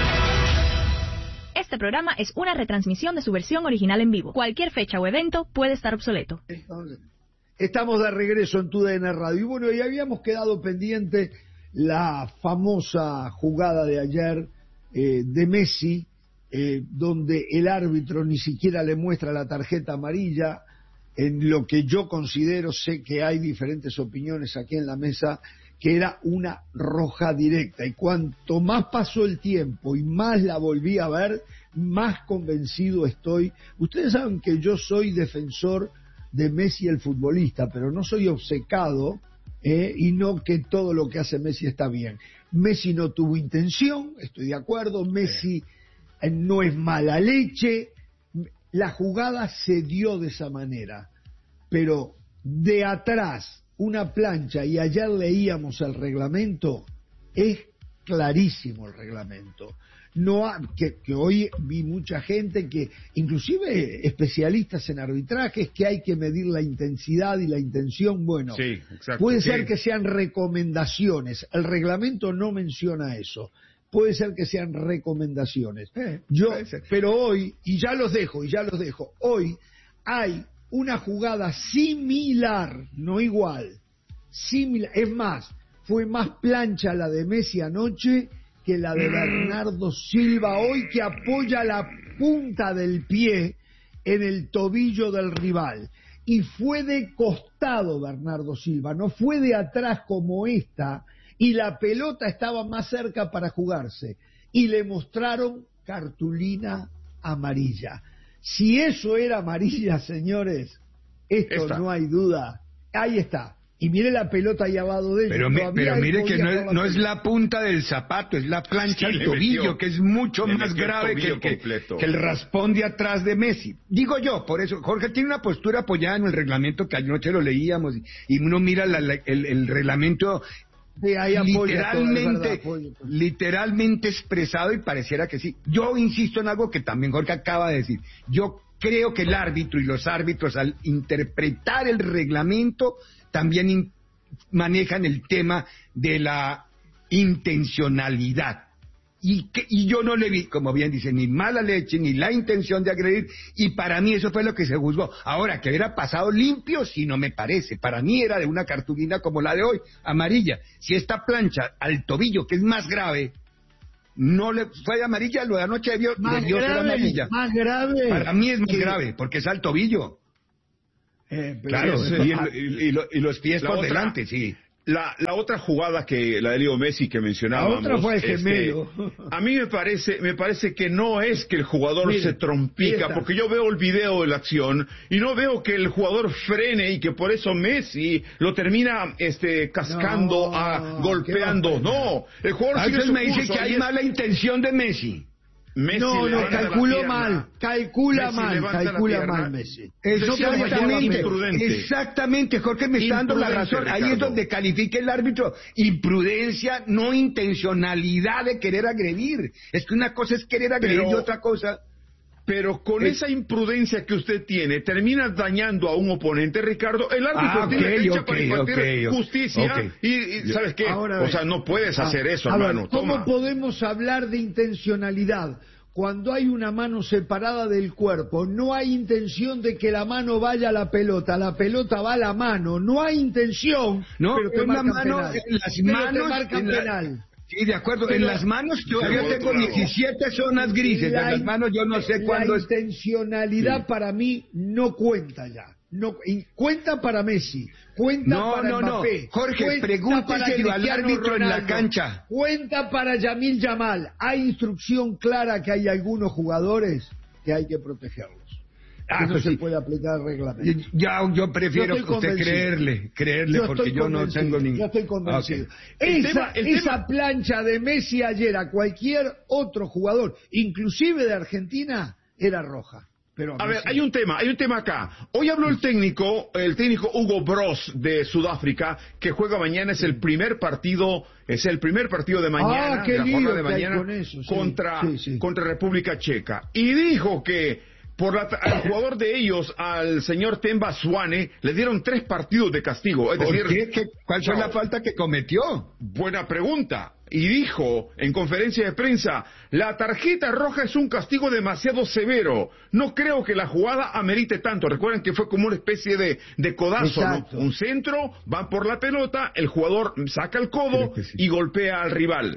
Este programa es una retransmisión de su versión original en vivo. Cualquier fecha o evento puede estar obsoleto. Estamos de regreso en tu D N Radio. Y bueno, y habíamos quedado pendiente la famosa jugada de ayer eh, de Messi, eh, donde el árbitro ni siquiera le muestra la tarjeta amarilla, en lo que yo considero, sé que hay diferentes opiniones aquí en la mesa, que era una roja directa. Y cuanto más pasó el tiempo y más la volví a ver, más convencido estoy. Ustedes saben que yo soy defensor de Messi el futbolista, pero no soy obcecado, eh, y no que todo lo que hace Messi está bien. Messi no tuvo intención, estoy de acuerdo. Messi eh, no es mala leche. La jugada se dio de esa manera, pero de atrás una plancha, y ayer leíamos el reglamento, es clarísimo el reglamento. No ha, que, que hoy vi mucha gente, que inclusive especialistas en arbitrajes, que hay que medir la intensidad y la intención. Bueno, sí, exacto, puede sí. ser que sean recomendaciones, el reglamento no menciona eso. Puede ser que sean recomendaciones. Eh, Yo, pero hoy, y ya los dejo, y ya los dejo, hoy hay una jugada similar, no igual, similar, es más, fue más plancha la de Messi anoche que la de Bernardo Silva hoy, que apoya la punta del pie en el tobillo del rival. Y fue de costado Bernardo Silva, no fue de atrás como esta, y la pelota estaba más cerca para jugarse. Y le mostraron cartulina amarilla. Si eso era amarilla, señores, esto Esta. no hay duda. Ahí está. Y mire la pelota ahí abajo de él. Pero, me, pero mire que no es, no es la punta del zapato, es la plancha del sí, tobillo, metió, que es mucho más grave que, que, que el raspón de atrás de Messi. Digo yo, por eso, Jorge tiene una postura apoyada en el reglamento que anoche lo leíamos, y, y uno mira la, la, el, el reglamento sí, ahí literalmente, todo, apoyo, pues. literalmente expresado, y pareciera que sí. Yo insisto en algo que también Jorge acaba de decir. Yo creo que el árbitro y los árbitros, al interpretar el reglamento, también in, manejan el tema de la intencionalidad. Y, que, y yo no le vi, como bien dice, ni mala leche, ni la intención de agredir, y para mí eso fue lo que se juzgó. Ahora, que hubiera pasado limpio, sí, no me parece. Para mí era de una cartulina como la de hoy, amarilla. Si esta plancha al tobillo, que es más grave, no le fue de amarilla, lo de anoche debió, más debió grave, ser amarilla. Más grave. Para mí es más que... grave, porque es al tobillo. Eh, claro, sí, sí. Y, y, y, y los pies la por otra, delante, sí. La, la otra jugada que la de Leo Messi que mencionábamos, la otra fue el gemelo. Este, a mí me parece me parece que no es que el jugador Mire, se trompica, porque yo veo el video de la acción y no veo que el jugador frene y que por eso Messi lo termina este cascando, no, a, golpeando. No, el jugador a veces me dice que hay es... mala intención de Messi. Messi no, no, calculó mal, calcula Messi mal, calcula mal Messi. Exactamente, exactamente, Jorge me está dando la razón. Ricardo. Ahí es donde califica el árbitro imprudencia, no intencionalidad de querer agredir. Es que una cosa es querer agredir Pero... y otra cosa... Pero con es... esa imprudencia que usted tiene, termina dañando a un oponente, Ricardo. El árbitro ah, okay, tiene derecho okay, para impartir okay, justicia okay. y, y ¿sabes qué? Ahora, o sea, no puedes ah, hacer eso, hermano. Ver, ¿cómo Toma. podemos hablar de intencionalidad cuando hay una mano separada del cuerpo? No hay intención de que la mano vaya a la pelota, la pelota va a la mano. No hay intención, no, pero te marcan mano, penal. En las pero manos, te marcan en la... penal. Sí, de acuerdo. Pero en las manos yo, yo tengo diecisiete zonas grises. En las manos yo no sé cuándo. La intencionalidad sí. para mí no cuenta ya. No cuenta para Messi. Cuenta no, para no, Mbappé. No. Jorge, pregúnteselo al árbitro Ronaldo, en la cancha. Cuenta para Yamil Yamal. Hay instrucción clara que hay algunos jugadores que hay que protegerlos. Ah, que no se sí. puede aplicar el reglamento. Ya, yo prefiero que usted creerle, creerle yo porque yo no tengo ningún... Yo estoy convencido. Okay. Esa, tema, esa tema... plancha de Messi ayer a cualquier otro jugador, inclusive de Argentina, era roja. Pero a, a ver, hay un tema, hay un tema acá. Hoy habló el técnico, el técnico Hugo Bros de Sudáfrica, que juega mañana, es el primer partido, es el primer partido de mañana, ah, qué la lío de mañana, con eso, sí, contra, sí, sí. contra República Checa. Y dijo que por la, al jugador de ellos, al señor Themba Zwane, le dieron tres partidos de castigo. Es ¿Por decir, qué? ¿Qué? ¿Cuál fue no, la falta que cometió? Buena pregunta. Y dijo en conferencia de prensa, la tarjeta roja es un castigo demasiado severo. No creo que la jugada amerite tanto. Recuerden que fue como una especie de, de codazo, ¿no? Un centro, van por la pelota, el jugador saca el codo sí. y golpea al rival.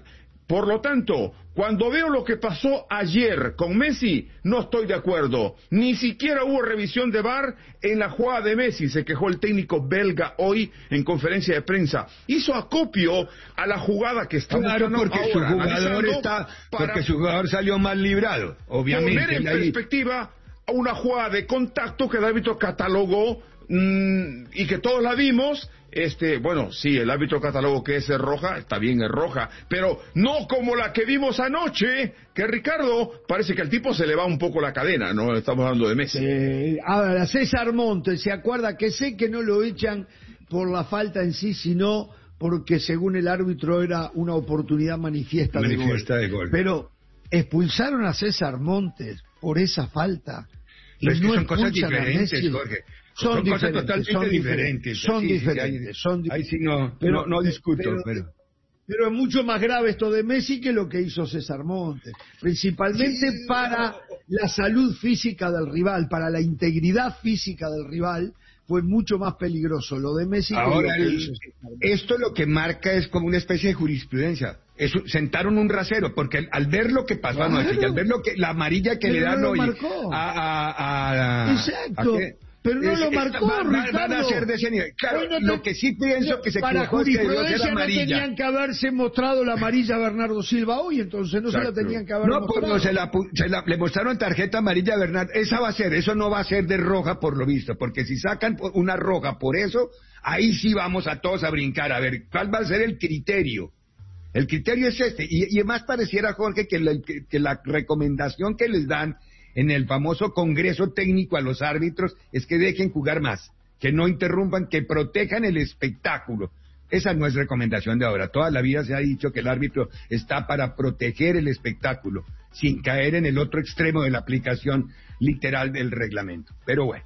Por lo tanto, cuando veo lo que pasó ayer con Messi, no estoy de acuerdo. Ni siquiera hubo revisión de V A R en la jugada de Messi, se quejó el técnico belga hoy en conferencia de prensa. Hizo acopio a la jugada que está claro, buscando porque ahora, su jugador está, porque su jugador salió más librado, obviamente. Poner en perspectiva una jugada de contacto que el árbitro catalogó mmm, y que todos la vimos. Este, bueno, sí, el árbitro catalogó que es roja, está bien, es roja, pero no como la que vimos anoche, que Ricardo, parece que al tipo se le va un poco la cadena, ¿no? Estamos hablando de Messi. Eh, ahora, César Montes, ¿se acuerda? Que sé que no lo echan por la falta en sí, sino porque según el árbitro era una oportunidad manifiesta, manifiesta de, gol. de gol. Pero expulsaron a César Montes por esa falta. Pero es que no son cosas diferentes, Jorge. Son, son cosas totalmente son diferentes. Son sí, diferentes. Sí, son ahí, ahí sí no, pero, no, no discuto. Pero, pero... pero es mucho más grave esto de Messi que lo que hizo César Montes. Principalmente sí, para no. la salud física del rival, para la integridad física del rival, fue mucho más peligroso lo de Messi. Ahora, que lo que el, hizo esto lo que marca es como una especie de jurisprudencia. Es, sentaron un rasero, porque al ver lo que pasó claro. anoche, y al ver lo que, la amarilla que pero le dan no hoy a, a, a, a, Exacto. ¿a qué? Pero no es, lo marcó, van, Ricardo. Van a ser de ese nivel. Claro, bueno, lo que sí pienso que se para equivocó es que debió ser jurisprudencia no amarilla. tenían que haberse mostrado la amarilla a Bernardo Silva hoy, entonces no Exacto. se la tenían que haber no, mostrado. No, pues no, se la, se la, le mostraron tarjeta amarilla a Bernardo. Esa va a ser, eso no va a ser de roja por lo visto, porque si sacan una roja por eso, ahí sí vamos a todos a brincar. A ver, ¿cuál va a ser el criterio? El criterio es este, y, y más pareciera, Jorge, que la, que, que la recomendación que les dan en el famoso Congreso Técnico a los árbitros es que dejen jugar más, que no interrumpan, que protejan el espectáculo. Esa no es recomendación de ahora. Toda la vida se ha dicho que el árbitro está para proteger el espectáculo, sin caer en el otro extremo de la aplicación literal del reglamento. Pero bueno.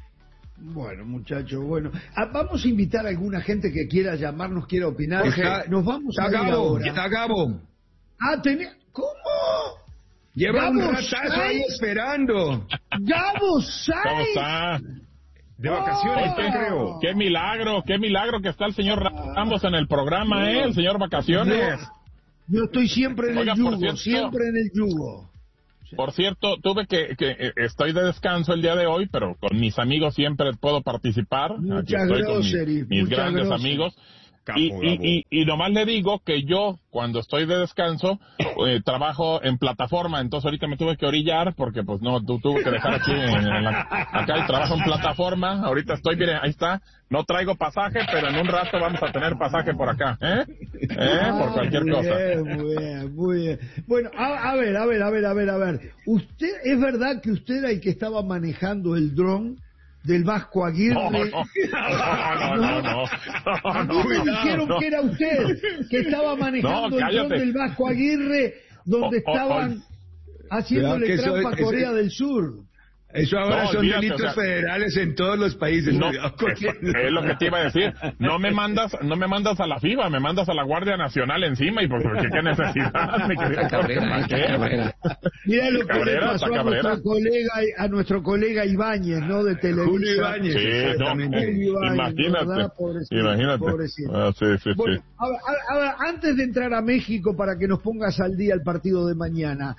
Bueno, muchachos, bueno. Ah, vamos a invitar a alguna gente que quiera llamarnos, quiera opinar. Está, Nos vamos está a ir Gabo, ahora. Está Gabo. Ah, tenía... ¿Cómo? Lleva Gabo un ratazo ahí esperando. ¡Gabo Sainz! ¿Cómo está? De vacaciones, oh, ¿qué creo? ¡Qué milagro! ¡Qué milagro que está el señor Ramos en el programa, eh! El señor Vacaciones. Yo, yo estoy siempre en Oiga, el yugo, cierto, siempre en el yugo. Por cierto, tuve que, que estoy de descanso el día de hoy, pero con mis amigos siempre puedo participar. Muchas Aquí estoy groseries, con mis, mis grandes groseries. amigos. Capo, y, y, y, y nomás le digo que yo, cuando estoy de descanso, eh, trabajo en plataforma, entonces ahorita me tuve que orillar, porque pues no, tu, tuve que dejar aquí, en, en la, acá y trabajo en plataforma, ahorita estoy, miren, ahí está, no traigo pasaje, pero en un rato vamos a tener pasaje por acá, ¿eh? ¿Eh? Ah, por cualquier muy cosa. Bien, muy bien, muy bien. Bueno, a, a ver, a ver, a ver, a ver, a ver, ¿usted, es verdad que usted era el que estaba manejando el dron del Vasco Aguirre? No, no, no, no, no, a mí me dijeron que era usted que estaba manejando el dron del Vasco Aguirre, donde estaban haciéndole trampa a Corea del Sur. Eso ahora no, son olvídate, delitos o sea, federales en todos los países. No, es, es lo que te iba a decir. No me mandas, no me mandas a la FIFA, me mandas a la Guardia Nacional encima y pues ¿qué, qué necesidad? Me quería Cabrera, Cabrera. Mira lo que Cabrera, le pasó a nuestro colega, a nuestro colega Ibáñez, ¿no? De Televisa. Julio Ibáñez. Sí, no, Julio Ibáñez, imagínate. Pobrecito, imagínate. Pobrecito. Ah, sí, sí, bueno, sí. A ver, a ver, antes de entrar a México para que nos pongas al día el partido de mañana.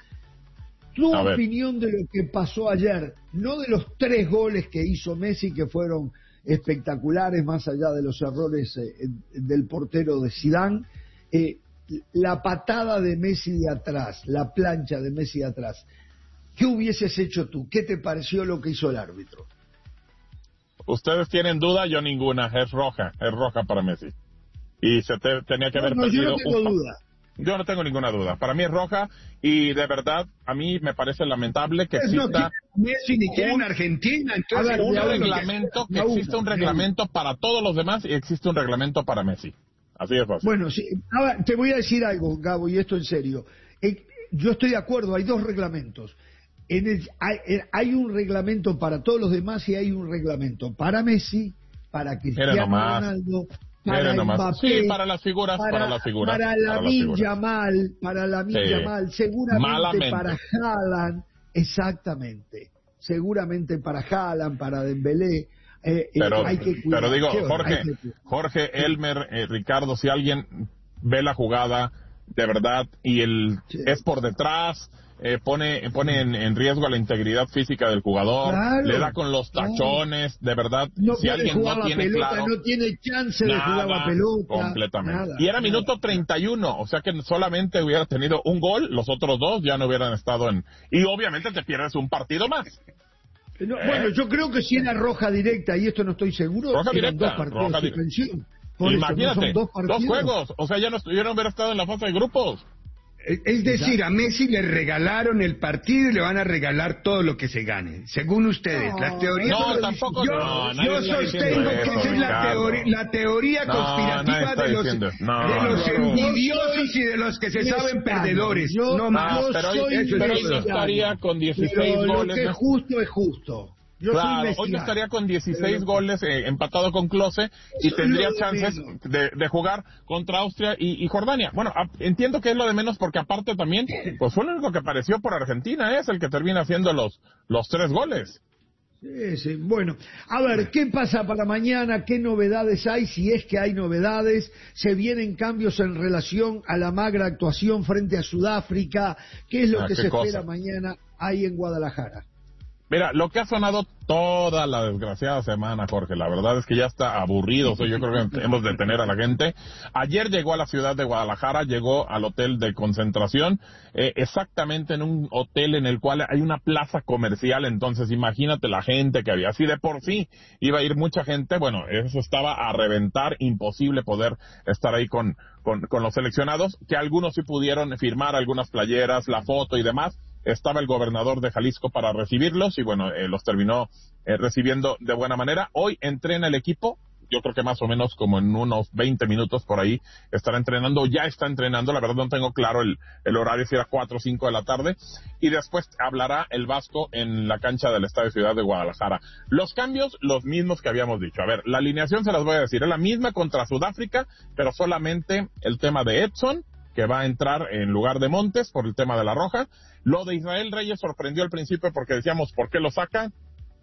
Tu a opinión ver. de lo que pasó ayer, no de los tres goles que hizo Messi, que fueron espectaculares, más allá de los errores eh, del portero de Zidane, eh, la patada de Messi de atrás, la plancha de Messi de atrás. ¿Qué hubieses hecho tú? ¿Qué te pareció lo que hizo el árbitro? Ustedes tienen duda, yo ninguna, es roja, es roja para Messi. Y se te, tenía que haber no, no, perdido yo no tengo un... duda. Yo no tengo ninguna duda. Para mí es roja y de verdad a mí me parece lamentable que exista no, Messi ni quiere en Argentina. Entonces ver, un reglamento, que, que existe un reglamento para todos los demás y existe un reglamento para Messi. Así es fácil. Bueno, sí. Ahora, te voy a decir algo, Gabo, y esto en serio. Eh, yo estoy de acuerdo, hay dos reglamentos. En el, hay, hay un reglamento para todos los demás y hay un reglamento para Messi, para Cristiano Ronaldo, para Mbappé, sí, para las figuras, para, para las figuras, para Lamine Yamal, para Lamine sí. Yamal, seguramente Malamente. para Haaland, exactamente, seguramente para Haaland, para Dembélé. Eh, pero, eh, hay que cuidar. pero digo, Jorge, que... Jorge, Elmer, eh, Ricardo, si alguien ve la jugada, de verdad, y el sí. es por detrás, eh, pone pone en, en riesgo la integridad física del jugador, claro, le da con los tachones, claro. de verdad, no si alguien no tiene pelota, claro, no tiene chance de nada, jugar la pelota, completamente. Nada, y era nada. minuto treinta y uno, o sea que solamente hubiera tenido un gol, los otros dos ya no hubieran estado en, y obviamente te pierdes un partido más. No, ¿Eh? Bueno, yo creo que si era roja directa, y esto no estoy seguro, roja eran directa, dos partidos roja de suspensión. Por Imagínate, eso, ¿no son dos, dos juegos, o sea, ya no estuvieron hubiera estado en la fase de grupos. Es decir, a Messi le regalaron el partido y le van a regalar todo lo que se gane, según ustedes. No, las teorías. No, tampoco. Yo, no, yo sostengo que eso, esa es la, teori la teoría no, conspirativa de los, no, de los no, envidiosos y de los que se saben perdedores. Yo, no más. No, pero hoy, pero hoy no estaría con dieciséis pero goles. Lo que es justo es justo. Yo claro, hoy no estaría con dieciséis pero... goles eh, empatado con Klose y tendría chances de, de jugar contra Austria y, y Jordania. Bueno, a, entiendo que es lo de menos porque aparte también, pues fue lo único que apareció por Argentina, es el que termina haciendo los, los tres goles. Sí, sí. Bueno, a ver, ¿qué pasa para mañana? ¿Qué novedades hay? Si es que hay novedades, ¿se vienen cambios en relación a la magra actuación frente a Sudáfrica? ¿Qué es lo ah, que se cosa? espera mañana ahí en Guadalajara? Mira, lo que ha sonado toda la desgraciada semana, Jorge, la verdad es que ya está aburrido, o sea, yo creo que hemos de tener a la gente. Ayer llegó a la ciudad de Guadalajara, llegó al hotel de concentración, eh, exactamente en un hotel en el cual hay una plaza comercial, entonces imagínate la gente que había, así de por sí iba a ir mucha gente, bueno, eso estaba a reventar, imposible poder estar ahí con, con, con los seleccionados, que algunos sí pudieron firmar algunas playeras, la foto y demás. Estaba el gobernador de Jalisco para recibirlos y bueno, eh, los terminó eh, recibiendo de buena manera. Hoy entrena el equipo, yo creo que más o menos como en unos veinte minutos por ahí estará entrenando, ya está entrenando, la verdad no tengo claro el, el horario, si era cuatro o cinco de la tarde, y después hablará el Vasco en la cancha del Estadio Ciudad de Guadalajara. Los cambios, los mismos que habíamos dicho. A ver, la alineación se las voy a decir, es la misma contra Sudáfrica, pero solamente el tema de Edson, que va a entrar en lugar de Montes por el tema de la roja. Lo de Israel Reyes sorprendió al principio porque decíamos, ¿por qué lo saca?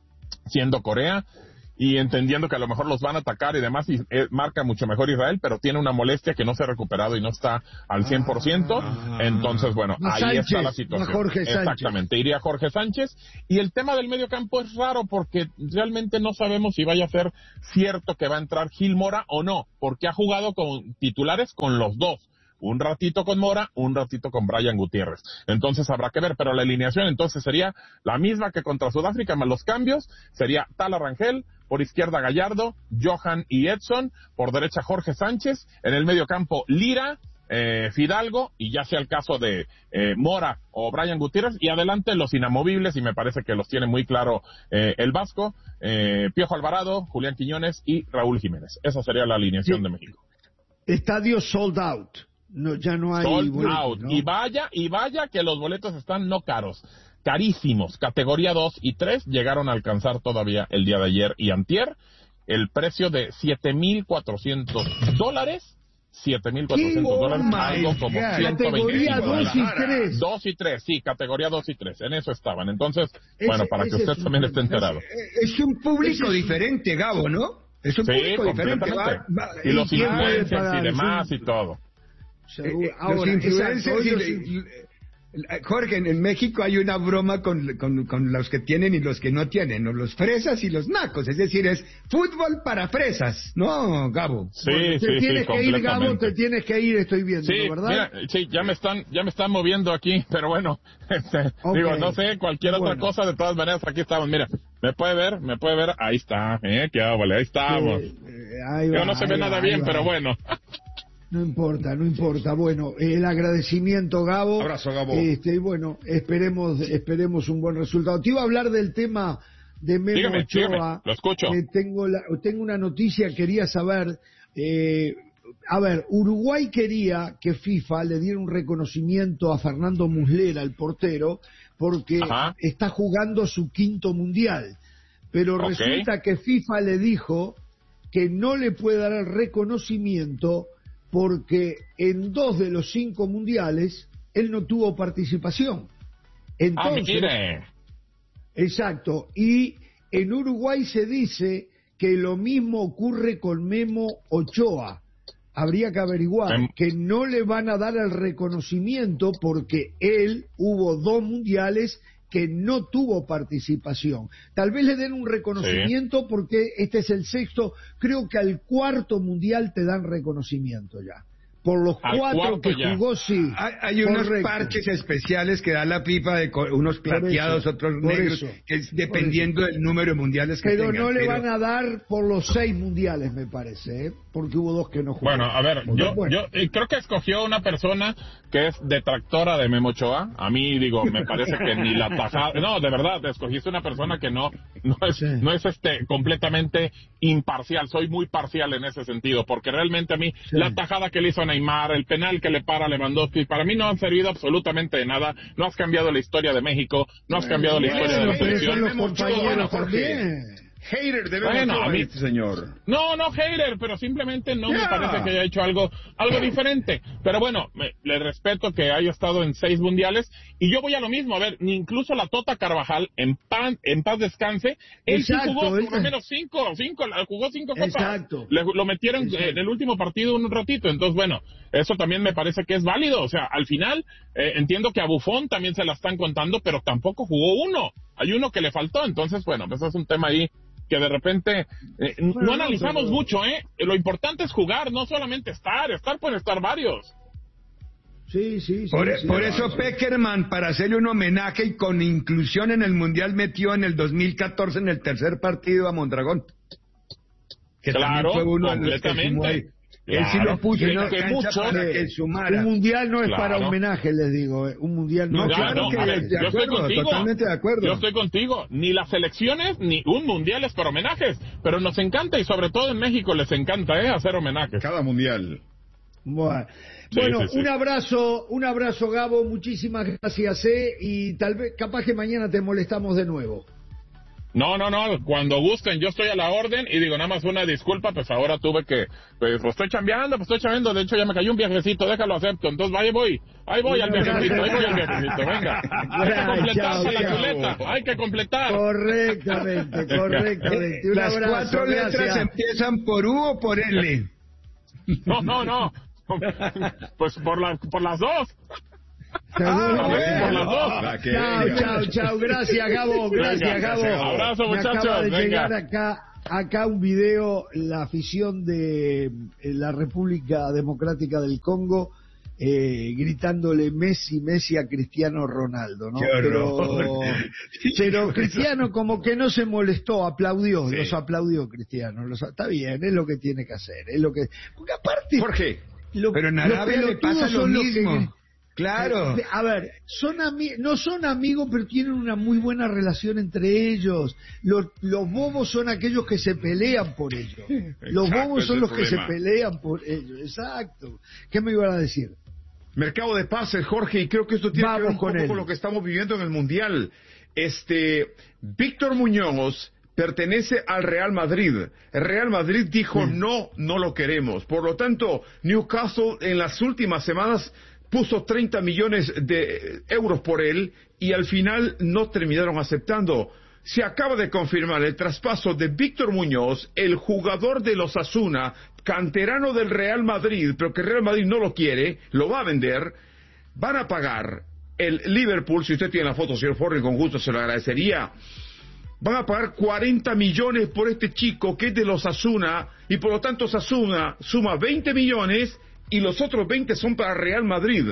Siendo Corea y entendiendo que a lo mejor los van a atacar y demás, y eh, marca mucho mejor Israel, pero tiene una molestia que no se ha recuperado y no está al cien por ciento, ah, entonces bueno, ahí Sánchez, está la situación. Jorge Exactamente, iría Jorge Sánchez, y el tema del medio campo es raro porque realmente no sabemos si vaya a ser cierto que va a entrar Gil Mora o no, porque ha jugado con titulares con los dos. Un ratito con Mora, un ratito con Brian Gutiérrez. Entonces habrá que ver, pero la alineación entonces sería la misma que contra Sudáfrica, más los cambios. Sería Tala Rangel, por izquierda Gallardo, Johan y Edson, por derecha Jorge Sánchez, en el medio campo Lira, eh, Fidalgo, y ya sea el caso de eh, Mora o Brian Gutiérrez, y adelante los inamovibles, y me parece que los tiene muy claro eh, el Vasco, eh, Piojo Alvarado, Julián Quiñones y Raúl Jiménez. Esa sería la alineación sí. de México. Estadio sold out. No, ya no hay sold boletos, out. ¿no? Y vaya, y vaya que los boletos están no caros, carísimos. Categoría dos y tres llegaron a alcanzar todavía el día de ayer y antier el precio de siete mil cuatrocientos dólares. siete mil cuatrocientos dólares, algo como ciento veinticinco dólares. dos y tres. dos y tres, sí, categoría dos y tres, en eso estaban. Entonces, ese, bueno, para que usted también esté enterado. Es, es un público es diferente, Gabo, ¿no? Es un sí, público diferente. Va, va, y, y los influencers y demás y todo. Eh, Ahora, los influencers y, y, y, Jorge, en México hay una broma con, con, con los que tienen y los que no tienen, ¿no? Los fresas y los nacos, es decir, es fútbol para fresas, ¿no, Gabo? Sí, bueno, sí, te tienes sí, que ir, Gabo, te tienes que ir, estoy viendo, sí, ¿verdad? Mira, sí, ya me están, ya me están moviendo aquí, pero bueno, este, okay. digo, no sé, cualquier otra bueno. cosa, de todas maneras, aquí estamos, mira, me puede ver, me puede ver, ahí está, eh, qué vale, ahí estamos. Sí, ahí va, Yo no se ve va, nada bien, va. pero bueno. No importa, no importa. Bueno, el agradecimiento, Gabo. Abrazo, Gabo. Este, y bueno, esperemos, esperemos un buen resultado. Te iba a hablar del tema de Memo dígame, Ochoa. dígame, lo escucho. Eh, tengo, la, tengo una noticia, quería saber. Eh, a ver, Uruguay quería que FIFA le diera un reconocimiento a Fernando Muslera, el portero, porque Ajá. está jugando su quinto mundial. Pero okay. resulta que FIFA le dijo que no le puede dar el reconocimiento porque en dos de los cinco mundiales él no tuvo participación. Entonces, ah, exacto, y en Uruguay se dice que lo mismo ocurre con Memo Ochoa. habría que averiguar, Em... que no le van a dar el reconocimiento porque él hubo dos mundiales que no tuvo participación. Tal vez le den un reconocimiento sí. porque este es el sexto, creo que al cuarto mundial te dan reconocimiento ya. Por los al cuatro que ya. jugó, sí. Hay, hay unos parches especiales que da la FIFA de unos plateados, eso, otros negros, eso, que es dependiendo del número de mundiales que pero tengan. No pero no le van a dar por los seis mundiales, me parece, ¿eh? Porque hubo dos que no jugaron. Bueno, a ver, yo, bueno. yo eh, creo que escogió una persona que es detractora de Memo Ochoa. A mí, digo, me parece que ni la tajada... No, de verdad, escogiste una persona que no no es, sí. no es este completamente imparcial. Soy muy parcial en ese sentido, porque realmente a mí sí. la tajada que le hizo a Neymar, el penal que le para a Lewandowski, para mí no han servido absolutamente de nada. No has cambiado la historia de México, no has cambiado bueno, la historia bueno, de la selección. Los compañeros también. Hater de bueno, a mí, este señor. No, no hater, pero simplemente no yeah. me parece que haya hecho algo algo diferente. Pero bueno, me, le respeto que haya estado en seis mundiales y yo voy a lo mismo. A ver, ni incluso la Tota Carvajal, en, pan, en paz descanse, él Exacto, sí jugó por lo menos cinco, cinco, jugó cinco copas. Exacto. Le, lo metieron Exacto. en el último partido un ratito. Entonces, bueno, eso también me parece que es válido. O sea, al final, eh, entiendo que a Buffon también se la están contando, pero tampoco jugó uno. Hay uno que le faltó. Entonces, bueno, pues es un tema ahí que de repente eh, bueno, no analizamos pero... mucho, ¿eh? Lo importante es jugar, no solamente estar. Estar pueden estar varios. Sí, sí, sí. Por, sí, por sí, eso sí. Peckerman, para hacerle un homenaje y con inclusión en el Mundial, metió en el dos mil catorce en el tercer partido a Mondragón. Que claro, fue uno completamente. Él claro, sí lo puso en que mucho, para que él sumara. Un mundial no es claro. para homenaje, les digo. ¿eh? Un mundial no, no es claro no, que ver, de yo acuerdo, estoy contigo. Totalmente de acuerdo. Yo estoy contigo. Ni las elecciones, ni un mundial es para homenajes. Pero nos encanta, y sobre todo en México les encanta, ¿eh? Hacer homenajes. Cada mundial. Bueno, sí, bueno sí, sí. un abrazo, un abrazo, Gabo. Muchísimas gracias, ¿eh? Y tal vez, capaz que mañana te molestamos de nuevo. No, no, no, cuando gusten, yo estoy a la orden y digo, nada más una disculpa, pues ahora tuve que, pues, pues estoy chambeando, pues estoy chambeando, de hecho ya me cayó un viajecito, déjalo acepto, entonces ahí voy, ahí voy al viajecito, ahí voy al viajecito, venga, hay que completar la chuleta, hay que completar. Correctamente, correctamente. Un Las abrazo, cuatro letras gracias. empiezan por U o por L. No, no, no, pues por, la, por las dos. Ah, chao, chao, chao. Gracias, Gabo. Gracias, venga, Gabo. Abrazo, Me muchachos. acaba de venga. llegar acá, acá un video, la afición de la República Democrática del Congo, eh, gritándole Messi, Messi a Cristiano Ronaldo, ¿no? Pero, pero Cristiano como que no se molestó, aplaudió, sí. los aplaudió Cristiano. Los, está bien, es lo que tiene que hacer, es lo que. Porque aparte. Jorge. Lo, pero en Arabia le pasa lo mismo. Claro. A ver, son ami- no son amigos, pero tienen una muy buena relación entre ellos. Los, los bobos son aquellos que se pelean por ellos. Los Exacto, bobos son los que se pelean por ellos. Exacto. ¿Qué me iban a decir? Mercado de pases, Jorge, y creo que esto tiene Vamos que ver un con, poco con lo que estamos viviendo en el Mundial. Este, Víctor Muñoz pertenece al Real Madrid. El Real Madrid dijo sí. no, no lo queremos. Por lo tanto, Newcastle en las últimas semanas puso treinta millones de euros por él y al final no terminaron aceptando. Se acaba de confirmar el traspaso de Víctor Muñoz, el jugador de los Osasuna, canterano del Real Madrid, pero que el Real Madrid no lo quiere, lo va a vender. Van a pagar el Liverpool, si usted tiene la foto, señor Forri, con gusto se lo agradecería. Van a pagar cuarenta millones por este chico que es de los Osasuna y por lo tanto Osasuna suma veinte millones y los otros veinte son para Real Madrid,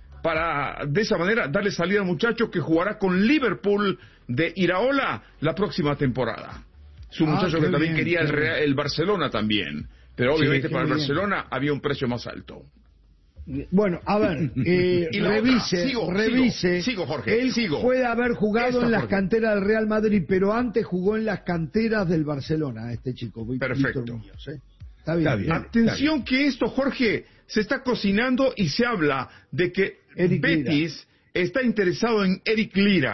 para de esa manera darle salida al muchacho que jugará con Liverpool de Iraola la próxima temporada. Es un ah, muchacho que también bien, quería el, Real, el Barcelona también, pero obviamente sí, para el bien. Barcelona había un precio más alto. Bueno, a ver, eh, revise, otra, sigo, revise. Sigo, sigo, Jorge, él sigo. puede haber jugado Esta, en las Jorge. canteras del Real Madrid, pero antes jugó en las canteras del Barcelona, este chico. Perfecto. Víctor Muñoz, ¿eh? Está bien. Está bien. Atención está bien. Que esto, Jorge, se está cocinando y se habla de que Eric Betis Lira. está interesado en Eric Lira.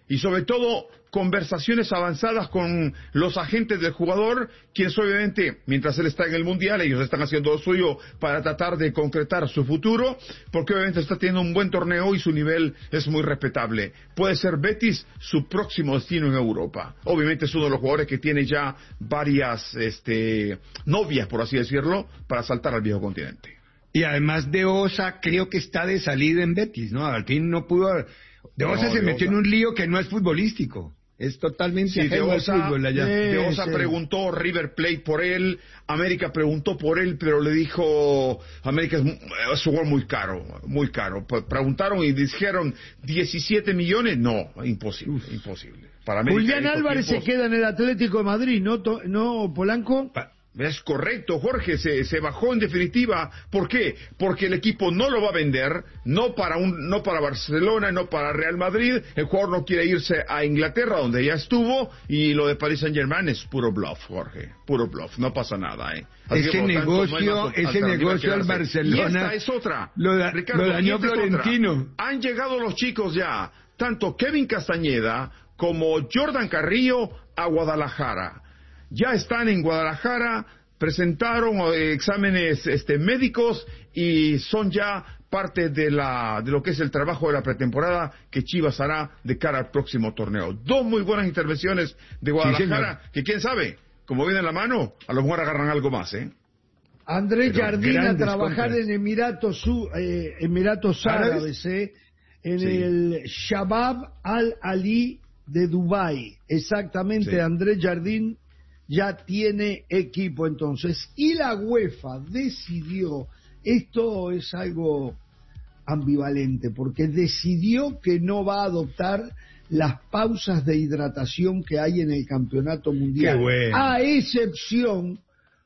y sobre todo conversaciones avanzadas con los agentes del jugador, quienes obviamente, mientras él está en el Mundial, ellos están haciendo lo suyo para tratar de concretar su futuro, porque obviamente está teniendo un buen torneo y su nivel es muy respetable. Puede ser Betis su próximo destino en Europa. Obviamente es uno de los jugadores que tiene ya varias este, novias, por así decirlo, para saltar al viejo continente. Y además de Osa, creo que está de salida en Betis, ¿no? Al fin no pudo... De Osa no, se de metió Osa. en un lío que no es futbolístico. Es totalmente sí, ajeno al fútbol allá. Sí, de Osa sí. preguntó River Plate por él, América preguntó por él, pero le dijo, América es, es un jugador muy caro, muy caro. Preguntaron y dijeron, ¿diecisiete millones? No, imposible, Uf. imposible. Para América, Julián Álvarez tiempos... se queda en el Atlético de Madrid, ¿no, no Polanco? Pa Es correcto, Jorge, se, se bajó en definitiva. ¿Por qué? Porque el equipo no lo va a vender, no para un, no para Barcelona, no para Real Madrid. El jugador no quiere irse a Inglaterra, donde ya estuvo, y lo de Paris Saint-Germain es puro bluff, Jorge, puro bluff, no pasa nada, ¿eh? Así ese que, negocio, tanto, no ese negocio al Barcelona. Y esta es otra. Lo, da, Ricardo, lo dañó Florentino. Han llegado los chicos ya, tanto Kevin Castañeda como Jordan Carrillo a Guadalajara. Ya están en Guadalajara, presentaron eh, exámenes este, médicos y son ya parte de la de lo que es el trabajo de la pretemporada que Chivas hará de cara al próximo torneo. Dos muy buenas intervenciones de Guadalajara, sí, que quién sabe, como viene en la mano, a lo mejor agarran algo más, ¿eh? Andrés Jardín a trabajar compras. en Emiratos, eh, Emiratos Árabes, eh, en sí. el Shabab Al Ali de Dubái. Exactamente, sí. Andrés Jardín ya tiene equipo entonces. Y la UEFA decidió, esto es algo ambivalente, porque decidió que no va a adoptar las pausas de hidratación que hay en el campeonato mundial, bueno. a excepción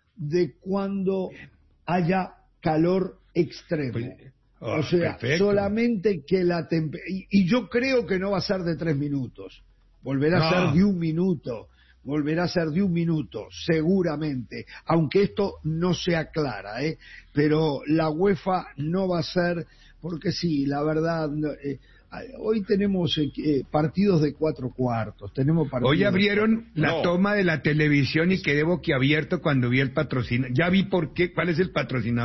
de cuando haya calor extremo. Oh, o sea, perfecto. solamente que la temperatura... Y, y yo creo que no va a ser de tres minutos, volverá no. a ser de un minuto. Volverá a ser de un minuto, seguramente, aunque esto no se aclara, ¿eh? Pero la UEFA no va a ser, porque sí, la verdad, eh, hoy tenemos eh, partidos de cuatro cuartos, tenemos partidos Hoy abrieron la no. toma de la televisión y quedé boquiabierto cuando vi el patrocinador, ya vi por qué, cuál es el patrocinador.